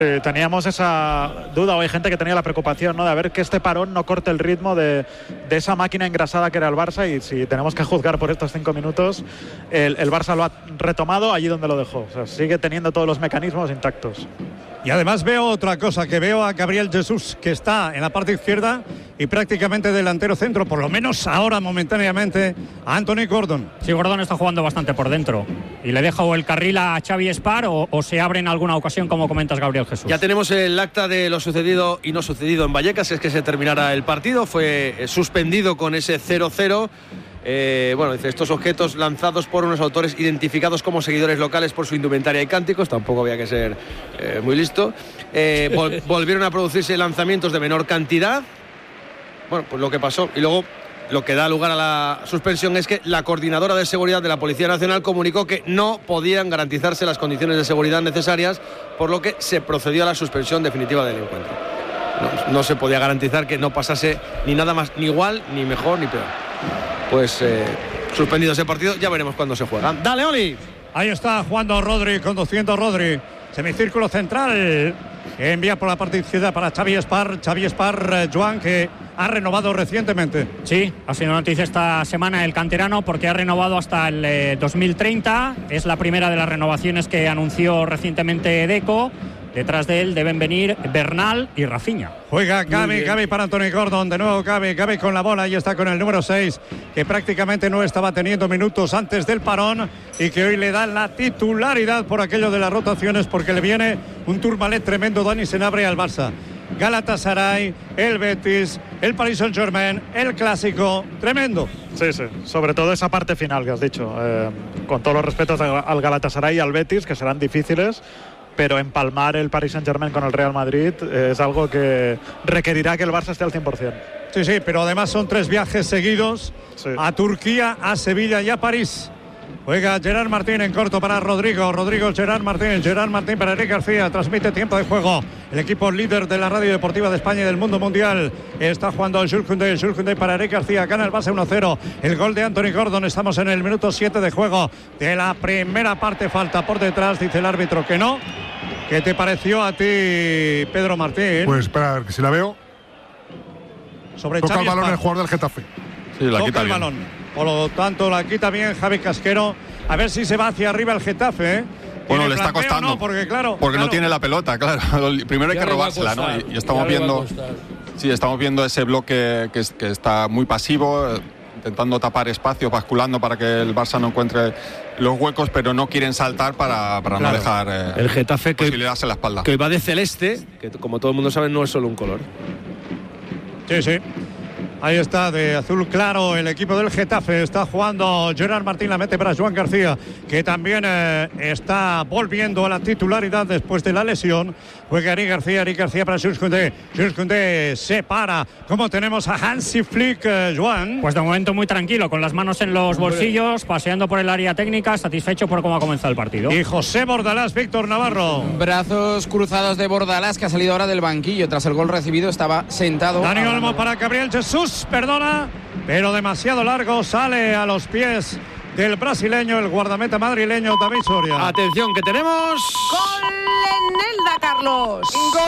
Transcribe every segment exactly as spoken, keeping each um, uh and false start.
Eh, teníamos esa duda, o hay gente que tenía la preocupación, ¿no?, de a ver que este parón no corte el ritmo de, de esa máquina engrasada que era el Barça, y si tenemos que juzgar por estos cinco minutos, el, el Barça lo ha retomado allí donde lo dejó. O sea, sigue teniendo todos los mecanismos intactos. Y además veo otra cosa, que veo a Gabriel Jesús, que está en la parte izquierda y prácticamente delantero centro, por lo menos ahora momentáneamente, a Anthony Gordon. Sí, Gordon está jugando bastante por dentro y le deja o el carril a Xavi Espar o, o se abre en alguna ocasión, como comentas, Gabriel Jesús. Ya tenemos el acta de lo sucedido y no sucedido en Vallecas, es que se terminara el partido, fue suspendido con ese cero cero. Eh, bueno, dice, estos objetos lanzados por unos autores identificados como seguidores locales por su indumentaria y cánticos, tampoco había que ser eh, muy listo, eh, vol- volvieron a producirse lanzamientos de menor cantidad. Bueno, pues lo que pasó, y luego lo que da lugar a la suspensión es que la coordinadora de seguridad de la Policía Nacional comunicó que no podían garantizarse las condiciones de seguridad necesarias, por lo que se procedió a la suspensión definitiva del encuentro. No, no se podía garantizar que no pasase ni nada más, ni igual, ni mejor, ni peor. Pues eh, suspendido ese partido, ya veremos cuándo se juega. Dale, Oli. Ahí está jugando Rodri, conduciendo Rodri. Semicírculo central. Que envía por la parte izquierda para Xavi Espar. Xavi Espar, eh, Joan, que ha renovado recientemente. Sí, ha sido noticia esta semana el canterano, porque ha renovado hasta el eh, dos mil treinta. Es la primera de las renovaciones que anunció recientemente Deco. Detrás de él deben venir Bernal y Rafinha. Juega Gavi, Gavi para Anthony Gordon. De nuevo Gavi, Gavi con la bola. Y está con el número seis, que prácticamente no estaba teniendo minutos antes del parón y que hoy le da la titularidad por aquello de las rotaciones, porque le viene un Tourmalet tremendo. Dani Senabre al Barça. Galatasaray, el Betis, el Paris Saint-Germain, el Clásico. Tremendo. Sí, sí. Sobre todo esa parte final que has dicho. Eh, con todos los respetos al Galatasaray y al Betis, que serán difíciles, pero empalmar el Paris Saint-Germain con el Real Madrid eh, es algo que requerirá que el Barça esté al cien por ciento. Sí, sí, pero además son tres viajes seguidos, sí, a Turquía, a Sevilla y a París. Juega Gerard Martín en corto para Rodrigo. Rodrigo, Gerard Martín. Gerard Martín para Eric García. Transmite tiempo de juego. El equipo líder de la radio deportiva de España y del mundo mundial. Está jugando Jules Koundé. Jules Koundé para Eric García. Gana el Barça uno cero. El gol de Anthony Gordon. Estamos en el minuto siete de juego de la primera parte. Falta por detrás. Dice el árbitro que no. ¿Qué te pareció a ti, Pedro Martín? Pues espera, que si la veo. Sobre Toca Xavi el balón Espar. el jugador del Getafe. Sí, la Toca quita el bien. balón. Por lo tanto, la quita bien Javi Casquero. A ver si se va hacia arriba el Getafe, ¿eh? Bueno, ¿Tiene le está planteo? costando. No, porque claro. Porque claro. no tiene la pelota, claro. Primero hay Ya que le va a robársela, ¿no? costar, Y, y estamos ya le va a viendo. costar. Sí, estamos viendo ese bloque que, es- que está muy pasivo, eh, intentando tapar espacio, basculando para que el Barça no encuentre los huecos, pero no quieren saltar para, para Claro. no dejar eh, El Getafe que, posibilidades en la espalda. que va de celeste, que como todo el mundo sabe no es solo un color. Sí, sí. Ahí está, de azul claro, el equipo del Getafe. Está jugando Gerard Martín, la mete para Joan García, que también eh, está volviendo a la titularidad después de la lesión. Juega Eric García, Eric García para Jules Koundé. Jules Koundé se para. ¿Cómo tenemos a Hansi Flick, eh, Joan? Pues de momento muy tranquilo, con las manos en los bolsillos, paseando por el área técnica, satisfecho por cómo ha comenzado el partido. Y José Bordalás, Víctor Navarro. Brazos cruzados de Bordalás, que ha salido ahora del banquillo. Tras el gol recibido estaba sentado. Dani Olmo para Gabriel Jesús, perdona, pero demasiado largo, sale a los pies del brasileño, el guardameta madrileño David Soria. Atención, que tenemos ¡Gol en Elda, Carlos!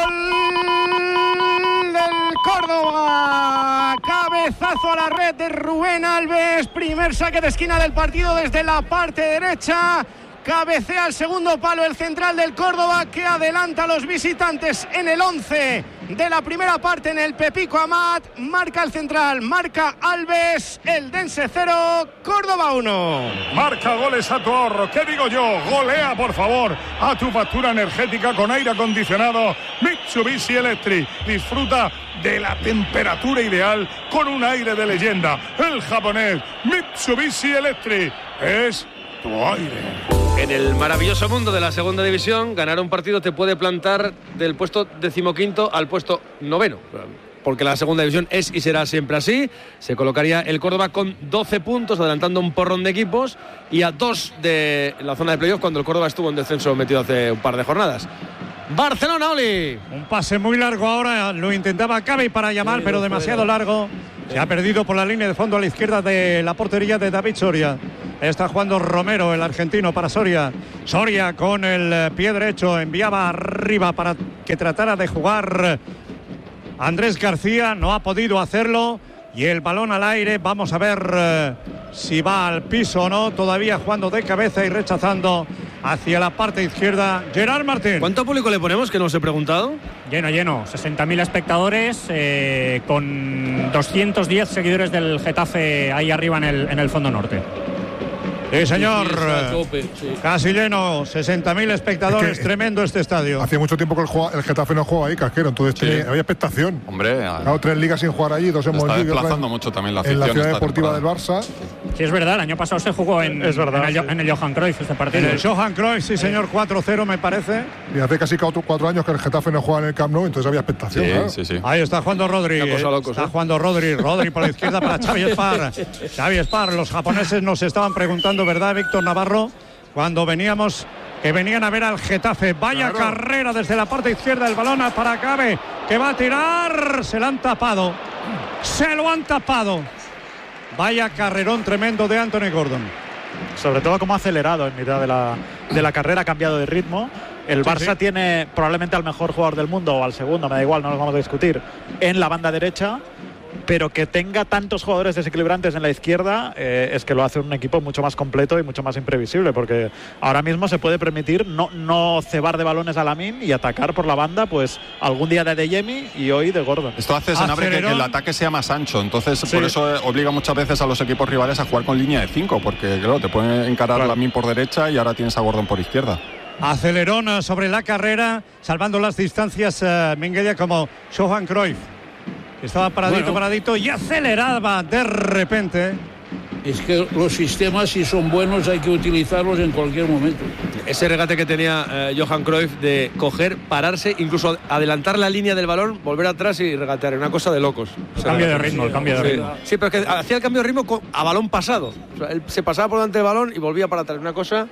Gol del Córdoba. Cabezazo a la red de Rubén Alves. Primer saque de esquina del partido desde la parte derecha. Cabecea al segundo palo el central del Córdoba, que adelanta a los visitantes en el once de la primera parte en el Pepico Amat. Marca el central, marca Alves, el Dense cero, Córdoba uno. Marca goles a tu ahorro. ¿Qué digo yo? Golea, por favor, a tu factura energética con aire acondicionado Mitsubishi Electric. Disfruta de la temperatura ideal con un aire de leyenda. El japonés Mitsubishi Electric es tu aire. en el maravilloso mundo de la segunda división. Ganar un partido te puede plantar del puesto decimoquinto al puesto noveno, porque la segunda división es y será siempre así. Se colocaría el Córdoba con doce puntos, adelantando un porrón de equipos, y a dos de la zona de playoff, cuando el Córdoba estuvo en descenso metido hace un par de jornadas. Barcelona, Oli. Un pase muy largo ahora, lo intentaba Cabe para llamar, sí, pero demasiado largo. Se ha perdido por la línea de fondo a la izquierda de la portería de David Soria. Ahí está jugando Romero, el argentino, para Soria. Soria con el pie derecho enviaba arriba para que tratara de jugar Andrés García. No ha podido hacerlo. Y el balón al aire. Vamos a ver eh, si va al piso o no. Todavía jugando de cabeza y rechazando hacia la parte izquierda Gerard Martín. ¿Cuánto público le ponemos, que no os he preguntado? Lleno, lleno. sesenta mil espectadores eh, con doscientos diez seguidores del Getafe ahí arriba en el, en el fondo norte. Sí, señor. Sí, sí, tope, sí. Casi lleno, sesenta mil espectadores, es que tremendo este estadio. Hacía mucho tiempo que el, juega, el Getafe no juega ahí, Casquero, entonces sí. tiene, había expectación. Hombre, claro, tres ligas sin jugar allí, dos hemos está desplazando mucho también la afición. En la ciudad deportiva del Barça. Sí, es verdad, el año pasado se jugó en, es verdad, en, el, sí. en el Johan Cruyff este partido. En el Johan Cruyff, sí, señor, cuatro cero me parece. Y hace casi cuatro, cuatro años que el Getafe no juega en el Camp Nou, entonces había expectación. Sí, claro. sí, sí. Ahí está jugando Rodri. Eh. Locos, está ¿eh? jugando Rodri. Rodri por la izquierda para Xavi Spar. Xavi Spar, los japoneses nos estaban preguntando, ¿verdad, Víctor Navarro? Cuando veníamos, que venían a ver al Getafe. Vaya claro. carrera desde la parte izquierda del balón para Cabe, que va a tirar. Se lo han tapado. Se lo han tapado. Vaya carrerón tremendo de Anthony Gordon. Sobre todo como ha acelerado en mitad de la, de la carrera, ha cambiado de ritmo. El Barça sí, sí. tiene probablemente al mejor jugador del mundo, o al segundo, me da igual, no nos vamos a discutir, en la banda derecha. Pero que tenga tantos jugadores desequilibrantes en la izquierda eh, es que lo hace un equipo mucho más completo y mucho más imprevisible, porque ahora mismo se puede permitir no, no cebar de balones a Lamine y atacar por la banda, pues algún día de Adeyemi y hoy de Gordon. Esto hace, Sanabria, que, que el ataque sea más ancho, entonces sí. por eso obliga muchas veces a los equipos rivales a jugar con línea de cinco, porque claro, te pueden encarar claro. Lamine por derecha y ahora tienes a Gordon por izquierda. Acelerón sobre la carrera, salvando las distancias uh, Minguella como Johan Cruyff. Estaba paradito, bueno, paradito y aceleraba de repente. Es que los sistemas, si son buenos, hay que utilizarlos en cualquier momento. Ese regate que tenía eh, Johan Cruyff de coger, pararse, incluso adelantar la línea del balón, volver atrás y regatear. Una cosa de locos. El o sea, cambio de ritmo, el cambio de sí. ritmo. Sí, pero es que hacía el cambio de ritmo a balón pasado. O sea, él se pasaba por delante del balón y volvía para atrás. Una cosa...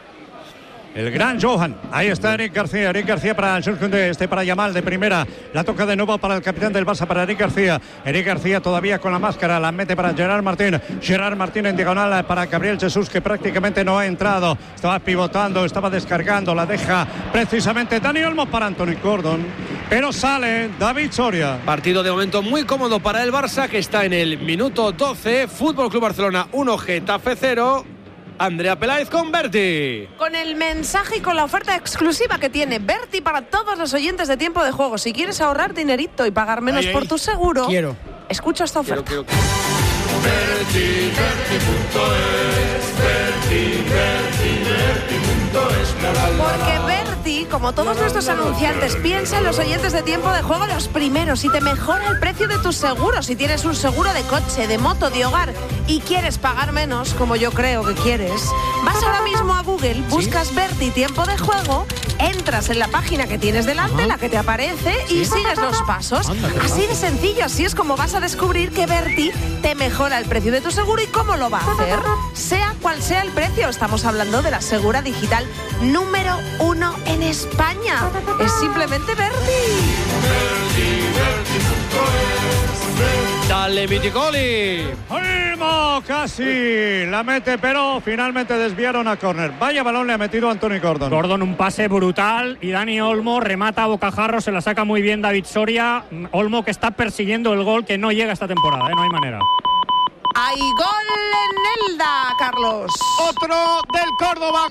El gran Johan. Ahí está Eric García. Eric García para Jules Koundé. Este para Yamal de primera. La toca de nuevo para el capitán del Barça, para Eric García. Eric García todavía con la máscara. La mete para Gerard Martín. Gerard Martín en diagonal para Gabriel Jesús, que prácticamente no ha entrado. Estaba pivotando, estaba descargando. La deja precisamente Dani Olmo para Anthony Gordon. Pero sale David Soria. Partido de momento muy cómodo para el Barça, que está en el minuto doce. Fútbol Club Barcelona uno, Getafe cero. Andrea Peláez con Berti. Con el mensaje y con la oferta exclusiva que tiene Berti para todos los oyentes de Tiempo de Juego. Si quieres ahorrar dinerito y pagar menos ay, ay. por tu seguro, quiero. escucha esta oferta. Quiero, quiero, quiero. Berti, Berti punto es, Berti, Berti, Berti punto es. Porque Berti, como todos nuestros anunciantes, piensa en los oyentes de Tiempo de Juego los primeros y te mejora el precio de tus seguros. Si tienes un seguro de coche, de moto, de hogar y quieres pagar menos, como yo creo que quieres, vas ahora mismo a Google, buscas ¿sí? Berti Tiempo de Juego, entras en la página que tienes delante, ajá, la que te aparece, ¿sí? y sigues los pasos. Ándale, así de sencillo, así es como vas a descubrir que Berti te mejora el precio de tu seguro. ¿Y cómo lo va a hacer? Sea cual sea el precio, estamos hablando de la segura digital número uno en España. Es simplemente Berti. Berti, Berti punto es. Dale, Viticoli. ¡Olmo! Casi la mete, pero finalmente desviaron a córner. Vaya balón le ha metido Anthony Gordon. Gordon, un pase brutal y Dani Olmo remata a bocajarro, se la saca muy bien David Soria. Olmo, que está persiguiendo el gol que no llega esta temporada, ¿eh? No hay manera. Hay gol en Elda, Carlos. Otro del Córdoba,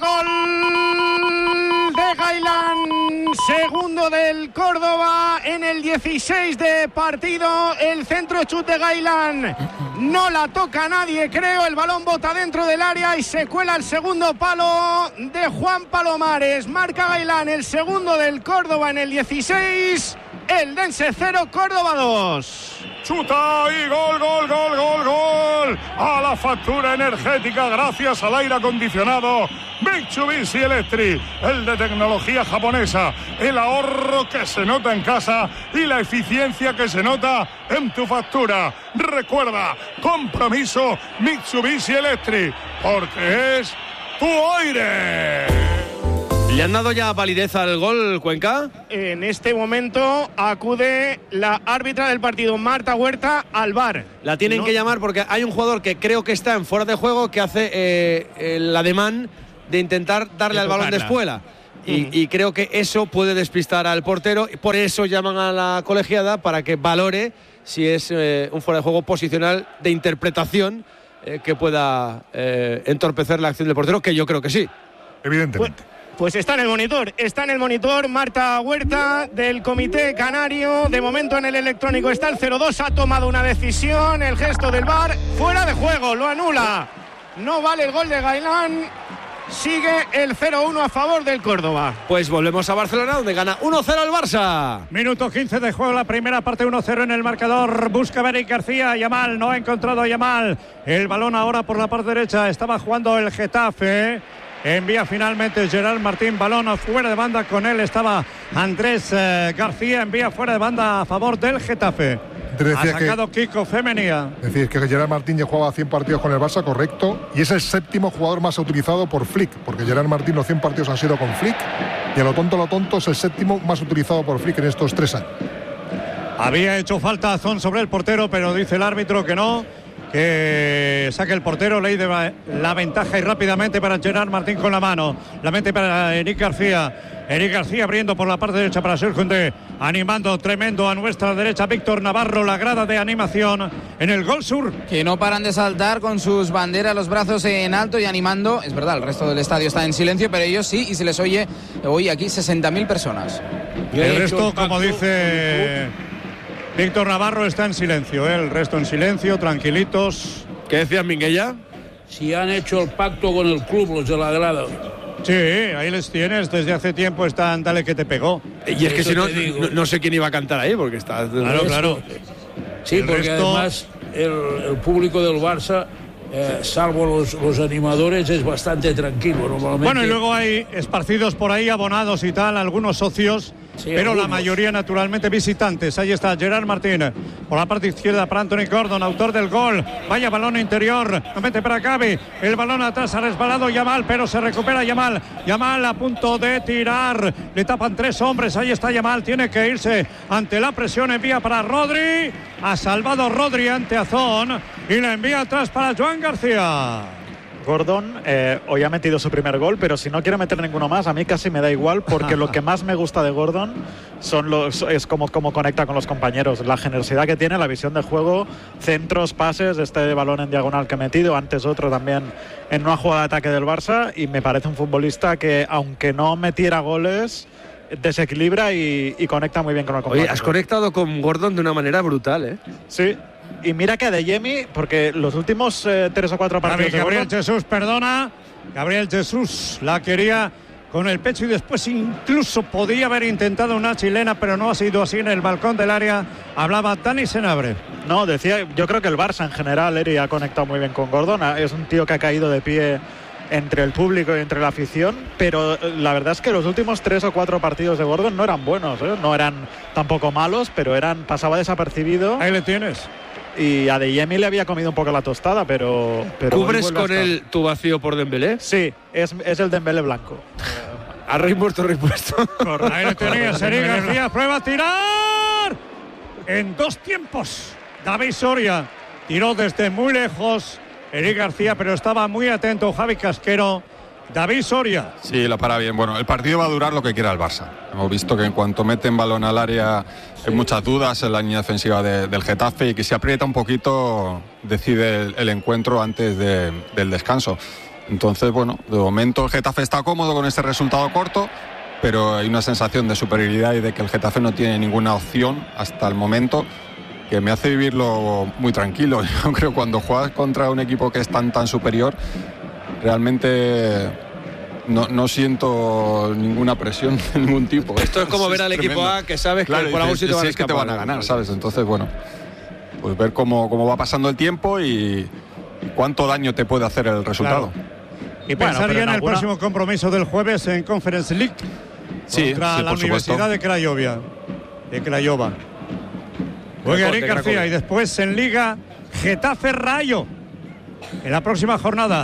gol de Gailán. Segundo del Córdoba en el dieciséis de partido. El centro chute de Gailán. No la toca nadie, creo. El balón bota dentro del área y se cuela el segundo palo de Juan Palomares. Marca Gailán, el segundo del Córdoba en el dieciséis. El Dense cero, Córdoba dos. Chuta y gol, gol, gol, gol, gol. A la factura energética gracias al aire acondicionado Mitsubishi Electric, el de tecnología japonesa. El ahorro que se nota en casa y la eficiencia que se nota en tu factura. Recuerda, compromiso Mitsubishi Electric, porque es tu aire. ¿Le han dado ya validez al gol, Cuenca? En este momento acude la árbitra del partido, Marta Huerta, al V A R. La tienen no. que llamar porque hay un jugador que creo que está en fuera de juego que hace eh, el ademán de intentar darle al balón de espuela. Y, uh-huh. y creo que eso puede despistar al portero. Por eso llaman a la colegiada para que valore si es eh, un fuera de juego posicional de interpretación eh, que pueda eh, entorpecer la acción del portero, que yo creo que sí. Evidentemente. Pues, pues está en el monitor, está en el monitor Marta Huerta del Comité Canario. De momento en el electrónico está el cero dos, ha tomado una decisión, el gesto del V A R, fuera de juego, lo anula. No vale el gol de Gailán. Sigue el cero uno a favor del Córdoba. Pues volvemos a Barcelona, donde gana uno cero el Barça. Minuto quince de juego, la primera parte, uno cero en el marcador. Busca Eric García, Yamal, no ha encontrado a Yamal. El balón ahora por la parte derecha, estaba jugando el Getafe. Envía finalmente Gerard Martín, balón fuera de banda, con él estaba Andrés eh, García, envía fuera de banda a favor del Getafe. Ha sacado que, Kiko Femenía. Decir que Gerard Martín ya jugaba cien partidos con el Barça, correcto, y es el séptimo jugador más utilizado por Flick, porque Gerard Martín los cien partidos han sido con Flick, y a lo tonto, lo tonto es el séptimo más utilizado por Flick en estos tres años. Había hecho falta Azón sobre el portero, pero dice el árbitro que no, que saque el portero, ley de la ventaja y rápidamente para Gerard Martín con la mano, la mente para Eric García. Eric García abriendo por la parte derecha para Sergio Junte, animando tremendo a nuestra derecha Víctor Navarro, la grada de animación en el Gol Sur. Que no paran de saltar con sus banderas, los brazos en alto y animando. Es verdad, el resto del estadio está en silencio, pero ellos sí, y se les oye hoy aquí sesenta mil personas. El resto, como dice Víctor Navarro, está en silencio, ¿eh? El resto en silencio, tranquilitos. ¿Qué decía Minguella? Si han hecho el pacto con el club, los de la grada. Sí, ahí les tienes, desde hace tiempo están dale que te pegó. Y es que si no, no, no sé quién iba a cantar ahí, porque está... Claro, claro. Sí, el porque resto... además el, el público del Barça, eh, salvo los, los animadores, es bastante tranquilo normalmente. Bueno, y luego hay esparcidos por ahí, abonados y tal, algunos socios, sí, pero algunos. La mayoría naturalmente visitantes. Ahí está Gerard Martín, por la parte izquierda para Anthony Gordon, autor del gol. Vaya balón interior, no mete para Gavi, el balón atrás ha resbalado Yamal, pero se recupera Yamal. Yamal a punto de tirar, le tapan tres hombres, ahí está Yamal, tiene que irse ante la presión, envía para Rodri, ha salvado Rodri ante Azón y la envía atrás para Joan García. Gordon eh, hoy ha metido su primer gol, pero si no quiere meter ninguno más, a mí casi me da igual, porque lo que más me gusta de Gordon son los, es cómo, cómo conecta con los compañeros, la generosidad que tiene, la visión de juego, centros, pases, este balón en diagonal que ha metido, antes otro también en una jugada de ataque del Barça, y me parece un futbolista que, aunque no metiera goles, desequilibra y, y conecta muy bien con el compañero. Oye, has conectado con Gordon de una manera brutal, ¿eh? Sí. Y mira que Adeyemi, porque los últimos eh, tres o cuatro partidos... Gabriel, Gabriel Jesús, perdona. Gabriel Jesús la quería con el pecho y después incluso podía haber intentado una chilena, pero no ha sido así en el balcón del área. Hablaba Dani Senabre. No, decía, yo creo que el Barça en general, Eri, ha conectado muy bien con Gordon. Es un tío que ha caído de pie entre el público y entre la afición, pero la verdad es que los últimos tres o cuatro partidos de Gordon no eran buenos, ¿eh? No eran tampoco malos, pero eran pasaba desapercibido. Ahí le tienes. Y a Adeyemi le había comido un poco la tostada, pero... pero ¿Cubres con él tu vacío por Dembélé? Sí, es, es el Dembélé blanco. A rey muerto, rey puesto. Ahí lo tenías, Eric García, prueba a tirar. En dos tiempos. David Soria tiró desde muy lejos. Eric García, pero estaba muy atento Javi Casquero. David Soria. Sí, la para bien. Bueno, el partido va a durar lo que quiera el Barça. Hemos visto que en cuanto meten balón al área hay muchas dudas en la línea defensiva de, del Getafe, y que si aprieta un poquito decide el, el encuentro antes de, del descanso. Entonces, bueno, de momento el Getafe está cómodo con este resultado corto, pero hay una sensación de superioridad y de que el Getafe no tiene ninguna opción hasta el momento, que me hace vivirlo muy tranquilo. Yo creo que cuando juegas contra un equipo que es tan tan superior, realmente no, no siento ninguna presión de ningún tipo. Esto es como es ver al tremendo equipo A, que sabes claro, que por algún sitio si van a es que te van a ganar, ¿sabes? Entonces, bueno, pues ver cómo, cómo va pasando el tiempo y cuánto daño te puede hacer el resultado. Claro. Y pensar bueno, ya en alguna... el próximo compromiso del jueves en Conference League sí, contra sí, la Universidad supuesto. de Craiova. De Craiova. Juega Eric García y después en Liga Getafe Rayo en la próxima jornada.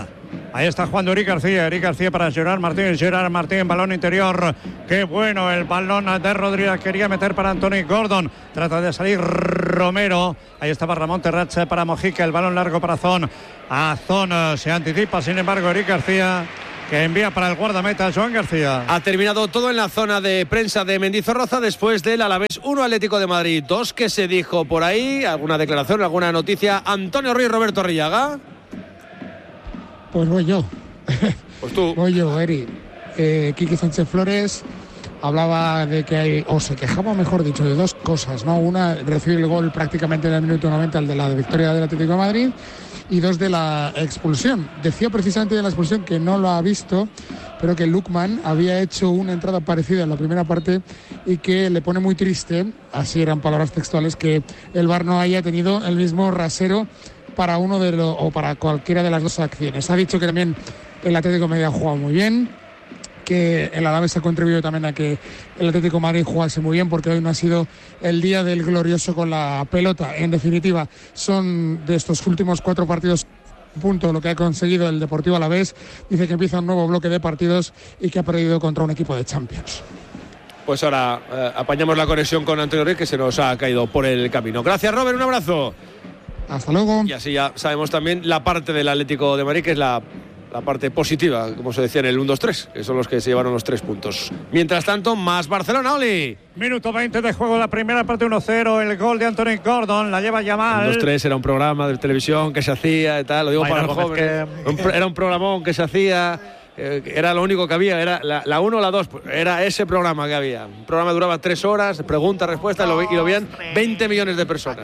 Ahí está jugando Eric García, Eric García para Gerard Martín, Gerard Martín, balón interior, qué bueno el balón de Rodríguez, quería meter para Anthony Gordon, trata de salir Romero, ahí estaba Ramón Terrache para Mojica, el balón largo para Zon, a Zon se anticipa, sin embargo Eric García, que envía para el guardameta Joan García. Ha terminado todo en la zona de prensa de Mendizorroza después del Alavés uno Atlético de Madrid dos. ¿Qué se dijo por ahí? ¿Alguna declaración, alguna noticia? Antonio Ruiz, Roberto Arrillaga. Pues voy yo. Pues tú. Voy yo, Eri. Eh, Quique Sánchez Flores hablaba de que hay, o se quejaba, mejor dicho, de dos cosas, ¿no? Una, recibir el gol prácticamente en el minuto noventa, el de la victoria del Atlético de Madrid, y dos, de la expulsión. Decía precisamente de la expulsión que no lo ha visto, pero que Lukman había hecho una entrada parecida en la primera parte y que le pone muy triste, así eran palabras textuales, que el V A R no haya tenido el mismo rasero para uno de los, o para cualquiera de las dos acciones. Ha dicho que también el Atlético de Madrid ha jugado muy bien, que el Alavés ha contribuido también a que el Atlético de Madrid jugase muy bien, porque hoy no ha sido el día del glorioso con la pelota. En definitiva, son de estos últimos cuatro partidos punto lo que ha conseguido el Deportivo Alavés. Dice que empieza un nuevo bloque de partidos y que ha perdido contra un equipo de Champions. Pues ahora eh, apañamos la conexión con Antonio Ruiz, que se nos ha caído por el camino. Gracias, Robert, un abrazo. Hasta luego. Y así ya sabemos también la parte del Atlético de Madrid, que es la, la parte positiva, como se decía en el uno dos tres, que son los que se llevaron los tres puntos. Mientras tanto, más Barcelona, Oli. Minuto veinte de juego, la primera parte uno cero, el gol de Anthony Gordon, la lleva Yamal. El dos tres era un programa de televisión que se hacía y tal, lo digo Vaya, para los jóvenes. Que... Un, era un programón que se hacía, eh, era lo único que había, era la uno o la dos, era ese programa que había. Un programa duraba tres horas, preguntas, respuestas, y lo, y lo veían veinte millones de personas.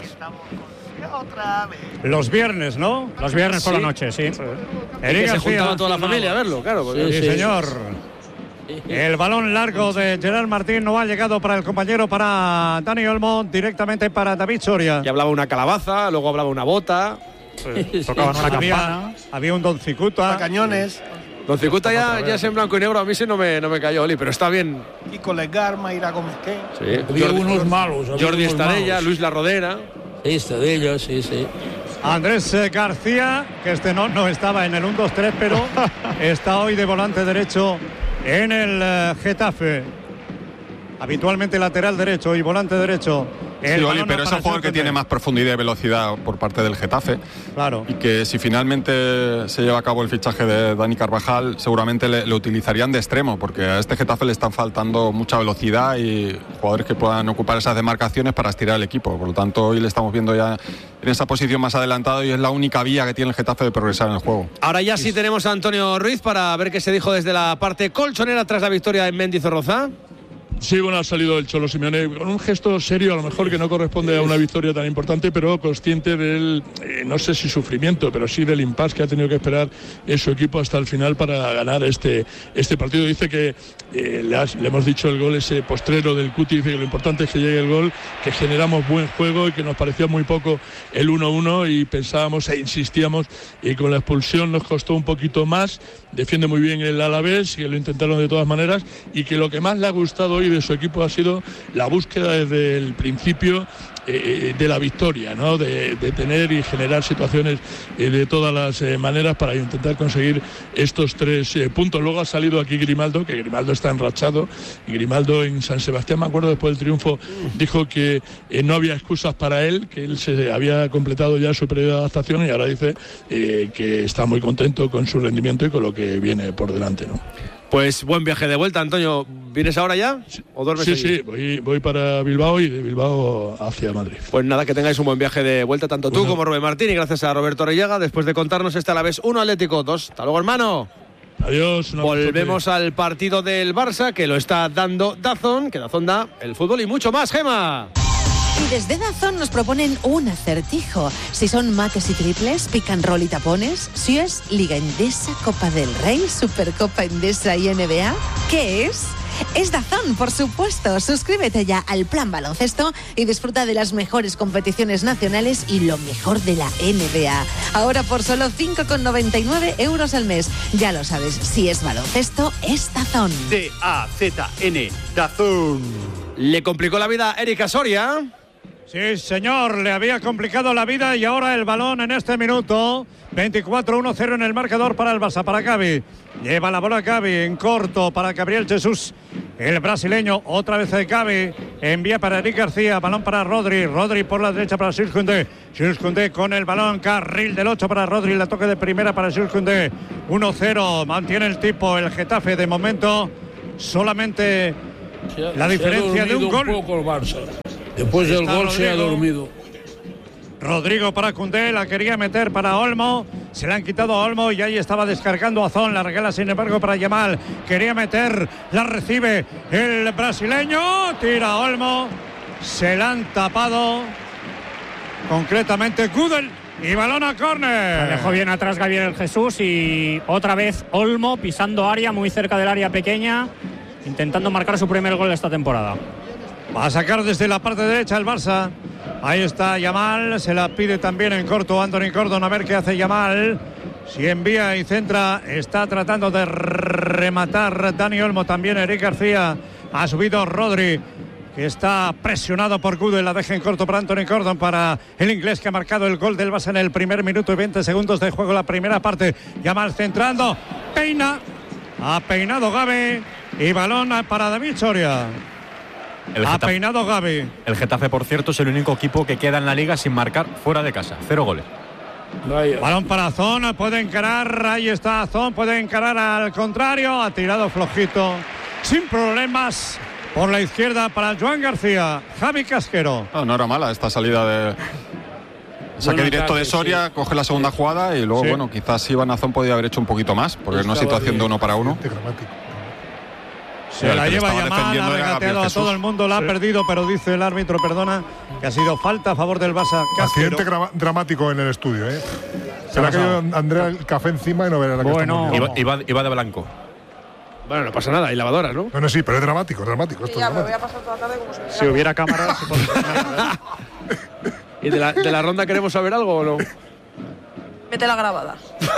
Los viernes, ¿no? Los viernes por sí. la noche, sí. sí. Eric que se juntaba toda la familia a verlo, claro. Sí, sí, sí, señor. El balón largo de Gerard Martín no ha llegado para el compañero, para Dani Olmo, directamente para David Soria. Y hablaba una calabaza, luego hablaba una bota. Sí, tocaban una había, campana. Había un Don Cicuta. Cañones. Don Cicuta ya, ya es en blanco y negro, a mí sí no me, no me cayó, Oli, pero está bien. Kiko Legar, Mayra Gómez ¿qué? Sí. Había Jordi, unos malos. Había Jordi unos Estadella, malos. Luis La Rodera. Sí, Estadella, sí, sí. Andrés García, que este no, no estaba en el uno dos tres, pero está hoy de volante derecho en el uh, Getafe. Habitualmente lateral derecho y volante derecho. Sí, Oli, pero es el jugador que tiene más profundidad y velocidad por parte del Getafe. Claro. Y que si finalmente se lleva a cabo el fichaje de Dani Carvajal, seguramente le, le utilizarían de extremo, porque a este Getafe le están faltando mucha velocidad y jugadores que puedan ocupar esas demarcaciones para estirar el equipo. Por lo tanto, hoy le estamos viendo ya en esa posición más adelantado y es la única vía que tiene el Getafe de progresar en el juego. Ahora ya sí tenemos a Antonio Ruiz para ver qué se dijo desde la parte colchonera tras la victoria en Mendizorroza. Sí, bueno, ha salido el Cholo Simeone con un gesto serio, a lo mejor que no corresponde a una victoria tan importante, pero consciente del, eh, no sé si sufrimiento, pero sí del impasse que ha tenido que esperar en su equipo hasta el final para ganar este, este partido. Dice que eh, le, has, le hemos dicho el gol ese postrero del Cuti, dice que lo importante es que llegue el gol, que generamos buen juego y que nos pareció muy poco el uno uno y pensábamos e insistíamos, y con la expulsión nos costó un poquito más. Defiende muy bien el Alavés, que lo intentaron de todas maneras, y que lo que más le ha gustado hoy de su equipo ha sido la búsqueda desde el principio eh, de la victoria, ¿no? De, de tener y generar situaciones eh, de todas las eh, maneras para intentar conseguir estos tres eh, puntos. Luego ha salido aquí Grimaldo, que Grimaldo está enrachado, y Grimaldo en San Sebastián, me acuerdo, después del triunfo, dijo que eh, no había excusas para él, que él se había completado ya su periodo de adaptación, y ahora dice eh, que está muy contento con su rendimiento y con lo que viene por delante, ¿no? Pues buen viaje de vuelta, Antonio. ¿Vienes ahora ya? ¿O duermes Sí, allí? sí, voy, voy para Bilbao y de Bilbao hacia Madrid. Pues nada, que tengáis un buen viaje de vuelta, tanto tú Bueno. como Rubén Martín, y gracias a Roberto Rellaga, después de contarnos este Alavés uno Atlético dos. Hasta luego, hermano. Adiós. Volvemos al partido del Barça, que lo está dando DAZN, que DAZN da el fútbol y mucho más, Gema. Y desde DAZN nos proponen un acertijo. Si son mates y triples, pick and roll y tapones, si es Liga Endesa, Copa del Rey, Supercopa Endesa y N B A, ¿qué es? Es DAZN, por supuesto. Suscríbete ya al Plan Baloncesto y disfruta de las mejores competiciones nacionales y lo mejor de la N B A. Ahora por solo cinco con noventa y nueve euros al mes. Ya lo sabes, si es baloncesto, es DAZN. D A Z N, DAZN. Le complicó la vida a Erika Soria. Sí, señor, le había complicado la vida y ahora el balón en este minuto. veinticuatro uno cero en el marcador para el Barça, para Gavi. Lleva la bola Gavi en corto para Gabriel Jesús, el brasileño. Otra vez de Gavi, envía para Eric García, balón para Rodri. Rodri por la derecha para Jules Koundé. Jules Koundé con el balón, carril del ocho para Rodri, la toque de primera para Jules Koundé. uno cero, mantiene el tipo el Getafe de momento. Solamente ha, la diferencia de un, un gol. Poco el Barça. Después del gol Rodrigo. Se ha dormido. Rodrigo para Koundé, la quería meter para Olmo, se la han quitado a Olmo y ahí estaba descargando a Zon, la regala sin embargo para Yamal, quería meter, la recibe el brasileño, tira a Olmo, se la han tapado concretamente Gudel y balón a córner. La dejó bien atrás Gabriel Jesús y otra vez Olmo pisando área muy cerca del área pequeña, intentando marcar su primer gol de esta temporada. Va a sacar desde la parte derecha el Barça. Ahí está Yamal, se la pide también en corto Anthony Gordon, a ver qué hace Yamal. Si envía y centra, está tratando de rematar Dani Olmo, también Eric García. Ha subido Rodri, que está presionado por Gudel, la deja en corto para Anthony Gordon, para el inglés que ha marcado el gol del Barça en el primer minuto y veinte segundos de juego, la primera parte. Yamal centrando, peina, ha peinado Gavi y balón para David Soria. El ha Getafe, peinado Gavi. El Getafe, por cierto, es el único equipo que queda en la liga sin marcar fuera de casa. Cero goles. Vaya. Balón para Zon, puede encarar, ahí está Zon, puede encarar al contrario, ha tirado flojito, sin problemas, por la izquierda para Joan García. Javi Casquero. No, no era mala esta salida de... Saque directo de Soria, sí. Coge la segunda sí. jugada y luego, sí. bueno, quizás Iván Azón podía haber hecho un poquito más, porque en una situación bien. de uno para uno. Se la lleva Yamal, ha regateado a todo el mundo, la sí. ha perdido, pero dice el árbitro, perdona, que ha sido falta a favor del Barça. Accidente dramático en el estudio, ¿eh? Se le ha caído Andrea el café encima y no verá la que bueno, iba, iba, iba de blanco. Bueno, no pasa nada, hay lavadoras, ¿no? No, no, sí, pero es dramático, es dramático. Esto ya, es dramático. Me voy a pasar toda la tarde como si hubiera, si hubiera cámaras. ¿Y de la, de la ronda queremos saber algo o no? Mete la grabada.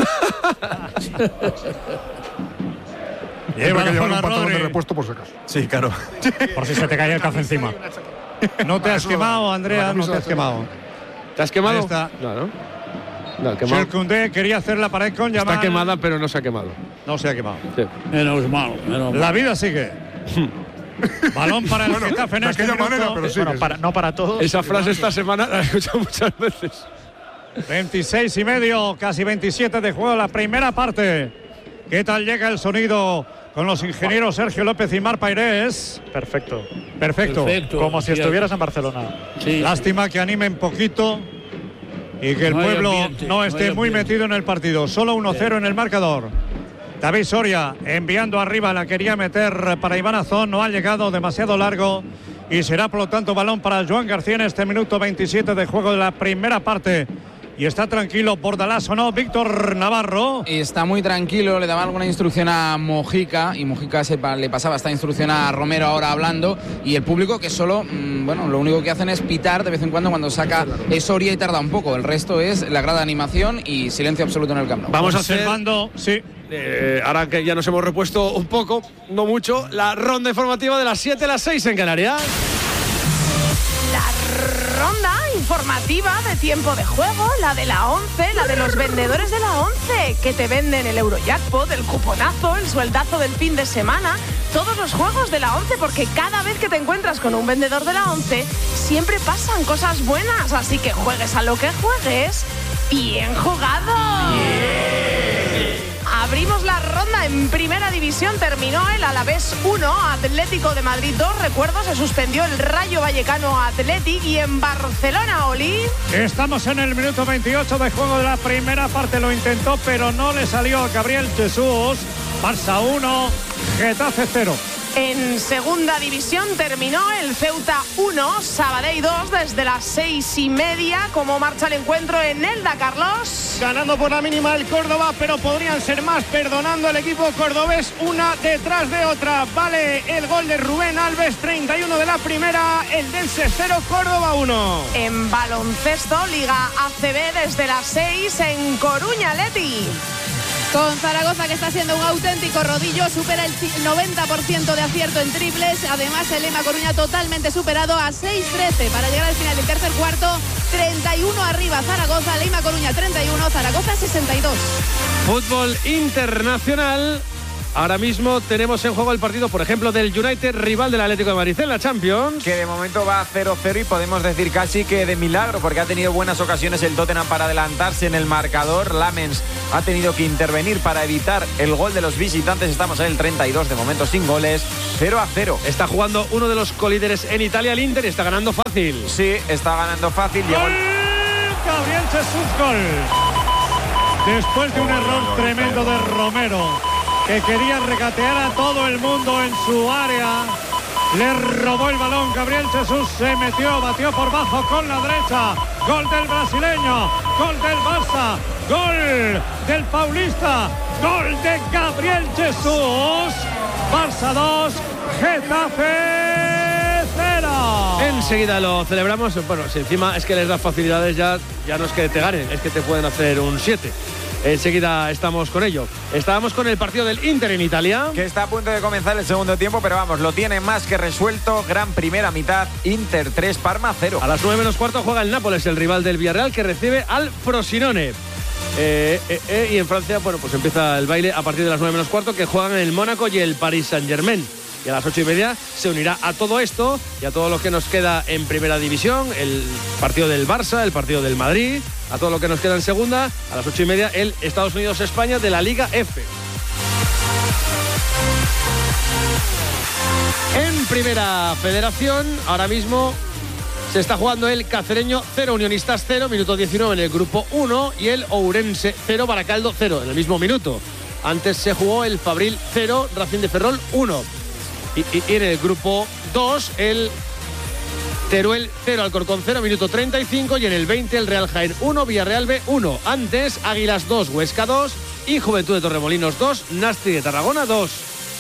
Lleva que llevar un pantalón de repuesto por si acaso. Sí, claro. Por si se te cae el café encima. No te has quemado, Andrea, no te has quemado. ¿Te has quemado? Ahí está. No, no. No, Jules Koundé quería hacer la pared con Yamal. Está quemada, pero no se ha quemado. No se ha quemado. Sí. Menos mal, menos mal. La vida sigue. Balón para el bueno, Getafe en de este aquella minuto. manera, pero sí. Bueno, para, no para todos. Esa frase esta semana la he escuchado muchas veces. veintiséis y medio, casi veintisiete de juego, la primera parte. ¿Qué tal llega el sonido con los ingenieros Sergio López y Mar Pairés? Perfecto. Perfecto. Perfecto. Como si estuvieras en Barcelona. Sí. Lástima que animen poquito y que el no pueblo ambiente, no esté no muy ambiente. metido en el partido. Solo uno cero en el marcador. David Soria enviando arriba, la quería meter para Iván Azón, no ha llegado, demasiado largo. Y será por lo tanto balón para Joan García en este minuto veintisiete de juego de la primera parte. Y está tranquilo Bordalás, ¿o no? Víctor Navarro. Está muy tranquilo, le daba alguna instrucción a Mojica y Mojica se pa, le pasaba esta instrucción a Romero ahora hablando. Y el público que solo, mmm, bueno, lo único que hacen es pitar de vez en cuando cuando saca Soria y tarda un poco. El resto es la grada animación y silencio absoluto en el campo. Vamos observando, sí. Eh, ahora que ya nos hemos repuesto un poco, no mucho, la ronda informativa de las siete a las seis en Canarias. La ronda informativa de tiempo de juego, la de la once, la de los vendedores de la once, que te venden el Eurojackpot, el cuponazo, el sueldazo del fin de semana, todos los juegos de la once, porque cada vez que te encuentras con un vendedor de la once, siempre pasan cosas buenas, así que juegues a lo que juegues, bien jugado. Bien. Abrimos la ronda en primera división, terminó el Alavés uno, Atlético de Madrid dos, recuerdo, se suspendió el Rayo Vallecano Athletic y en Barcelona, Oli. Estamos en el minuto veintiocho de juego de la primera parte, lo intentó pero no le salió a Gabriel Jesús. Barça uno, Getafe cero. En segunda división terminó el Ceuta uno, Sabadell dos desde las seis y media. ¿Cómo marcha el encuentro en Elda, Carlos? Ganando por la mínima el Córdoba, pero podrían ser más, perdonando el equipo cordobés una detrás de otra. Vale el gol de Rubén Alves, treinta y uno de la primera, el Dense cero, Córdoba uno. En baloncesto, Liga A C B desde las seis en Coruña, Leti. Con Zaragoza, que está siendo un auténtico rodillo, supera el noventa por ciento de acierto en triples. Además, el Lima Coruña totalmente superado a seis trece para llegar al final del tercer cuarto. treinta y uno arriba Zaragoza, Lima Coruña treinta y uno, Zaragoza sesenta y dos. Fútbol internacional. Ahora mismo tenemos en juego el partido, por ejemplo, del United, rival del Atlético de Madrid en la Champions. Que de momento va cero cero y podemos decir casi que de milagro, porque ha tenido buenas ocasiones el Tottenham para adelantarse en el marcador. Lamens ha tenido que intervenir para evitar el gol de los visitantes. Estamos en el treinta y dos, de momento sin goles, cero a cero. Está jugando uno de los colíderes en Italia, el Inter, y está ganando fácil. Sí, está ganando fácil. Llegó el... Gabriel Jesús, gol. Después de un error tremendo de Romero, que quería regatear a todo el mundo en su área, le robó el balón. Gabriel Jesús se metió, batió por bajo con la derecha. Gol del brasileño, gol del Barça, gol del paulista, gol de Gabriel Jesús. Barça dos, Getafe cero. Enseguida lo celebramos. Bueno, si encima es que les das facilidades, ya, ya no es que te ganen, es que te pueden hacer un siete. Enseguida estamos con ello. Estábamos con el partido del Inter en Italia, que está a punto de comenzar el segundo tiempo, pero vamos, lo tiene más que resuelto. Gran primera mitad, Inter tres, Parma cero. A las nueve menos cuarto juega el Nápoles, el rival del Villarreal, que recibe al Frosinone. Eh, eh, eh, y en Francia, bueno, pues empieza el baile a partir de las nueve menos cuarto, que juegan el Mónaco y el Paris Saint-Germain. Y a las ocho y media se unirá a todo esto y a todo lo que nos queda en primera división, el partido del Barça, el partido del Madrid, a todo lo que nos queda en segunda. A las ocho y media el Estados Unidos-España de la Liga F. En primera federación, ahora mismo se está jugando el Cacereño cero, Unionistas cero, minuto diecinueve en el grupo uno, y el Ourense cero, Baracaldo cero, en el mismo minuto. Antes se jugó el Fabril cero, Racing de Ferrol uno. Y, y, y en el grupo dos, el Teruel cero, Alcorcón cero, minuto treinta y cinco. Y en el veinte, el Real Jaén uno, Villarreal B uno. Antes, Águilas dos, Huesca dos. Y Juventud de Torremolinos dos, Nasti de Tarragona dos.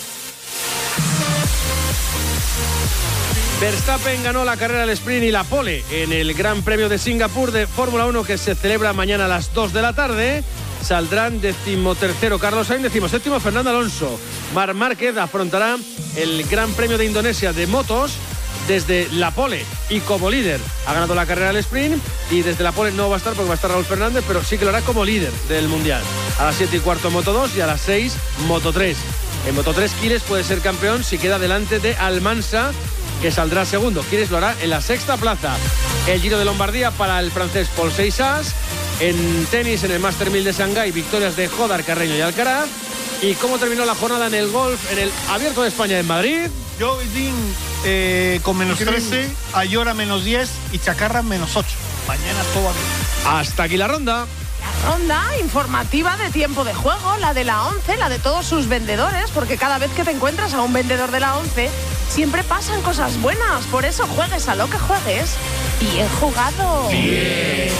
Verstappen ganó la carrera del sprint y la pole en el Gran Premio de Singapur de Fórmula uno, que se celebra mañana a las dos de la tarde. Saldrán decimotercero Carlos Sainz, decimoséptimo Fernando Alonso. Marc Márquez afrontará el Gran Premio de Indonesia de motos desde la pole y como líder. Ha ganado la carrera del sprint y desde la pole no va a estar porque va a estar Raúl Fernández, pero sí que lo hará como líder del Mundial. A las siete y cuarto Moto dos y a las seis Moto tres. En Moto tres Quiles puede ser campeón si queda delante de Almansa, que saldrá segundo. Quiles lo hará en la sexta plaza. El Giro de Lombardía para el francés Paul Seixas. En tenis, en el Master mil de Shanghái, victorias de Jodar, Carreño y Alcaraz. ¿Y cómo terminó la jornada en el golf, en el Abierto de España en Madrid? Joe Dean eh, con menos trece, Ayora menos diez y Chacarra menos ocho. Mañana todo aquí. Hasta aquí la ronda. La ronda informativa de tiempo de juego, la de la ONCE, la de todos sus vendedores, porque cada vez que te encuentras a un vendedor de la ONCE, siempre pasan cosas buenas. Por eso juegues a lo que juegues. Bien jugado. Bien.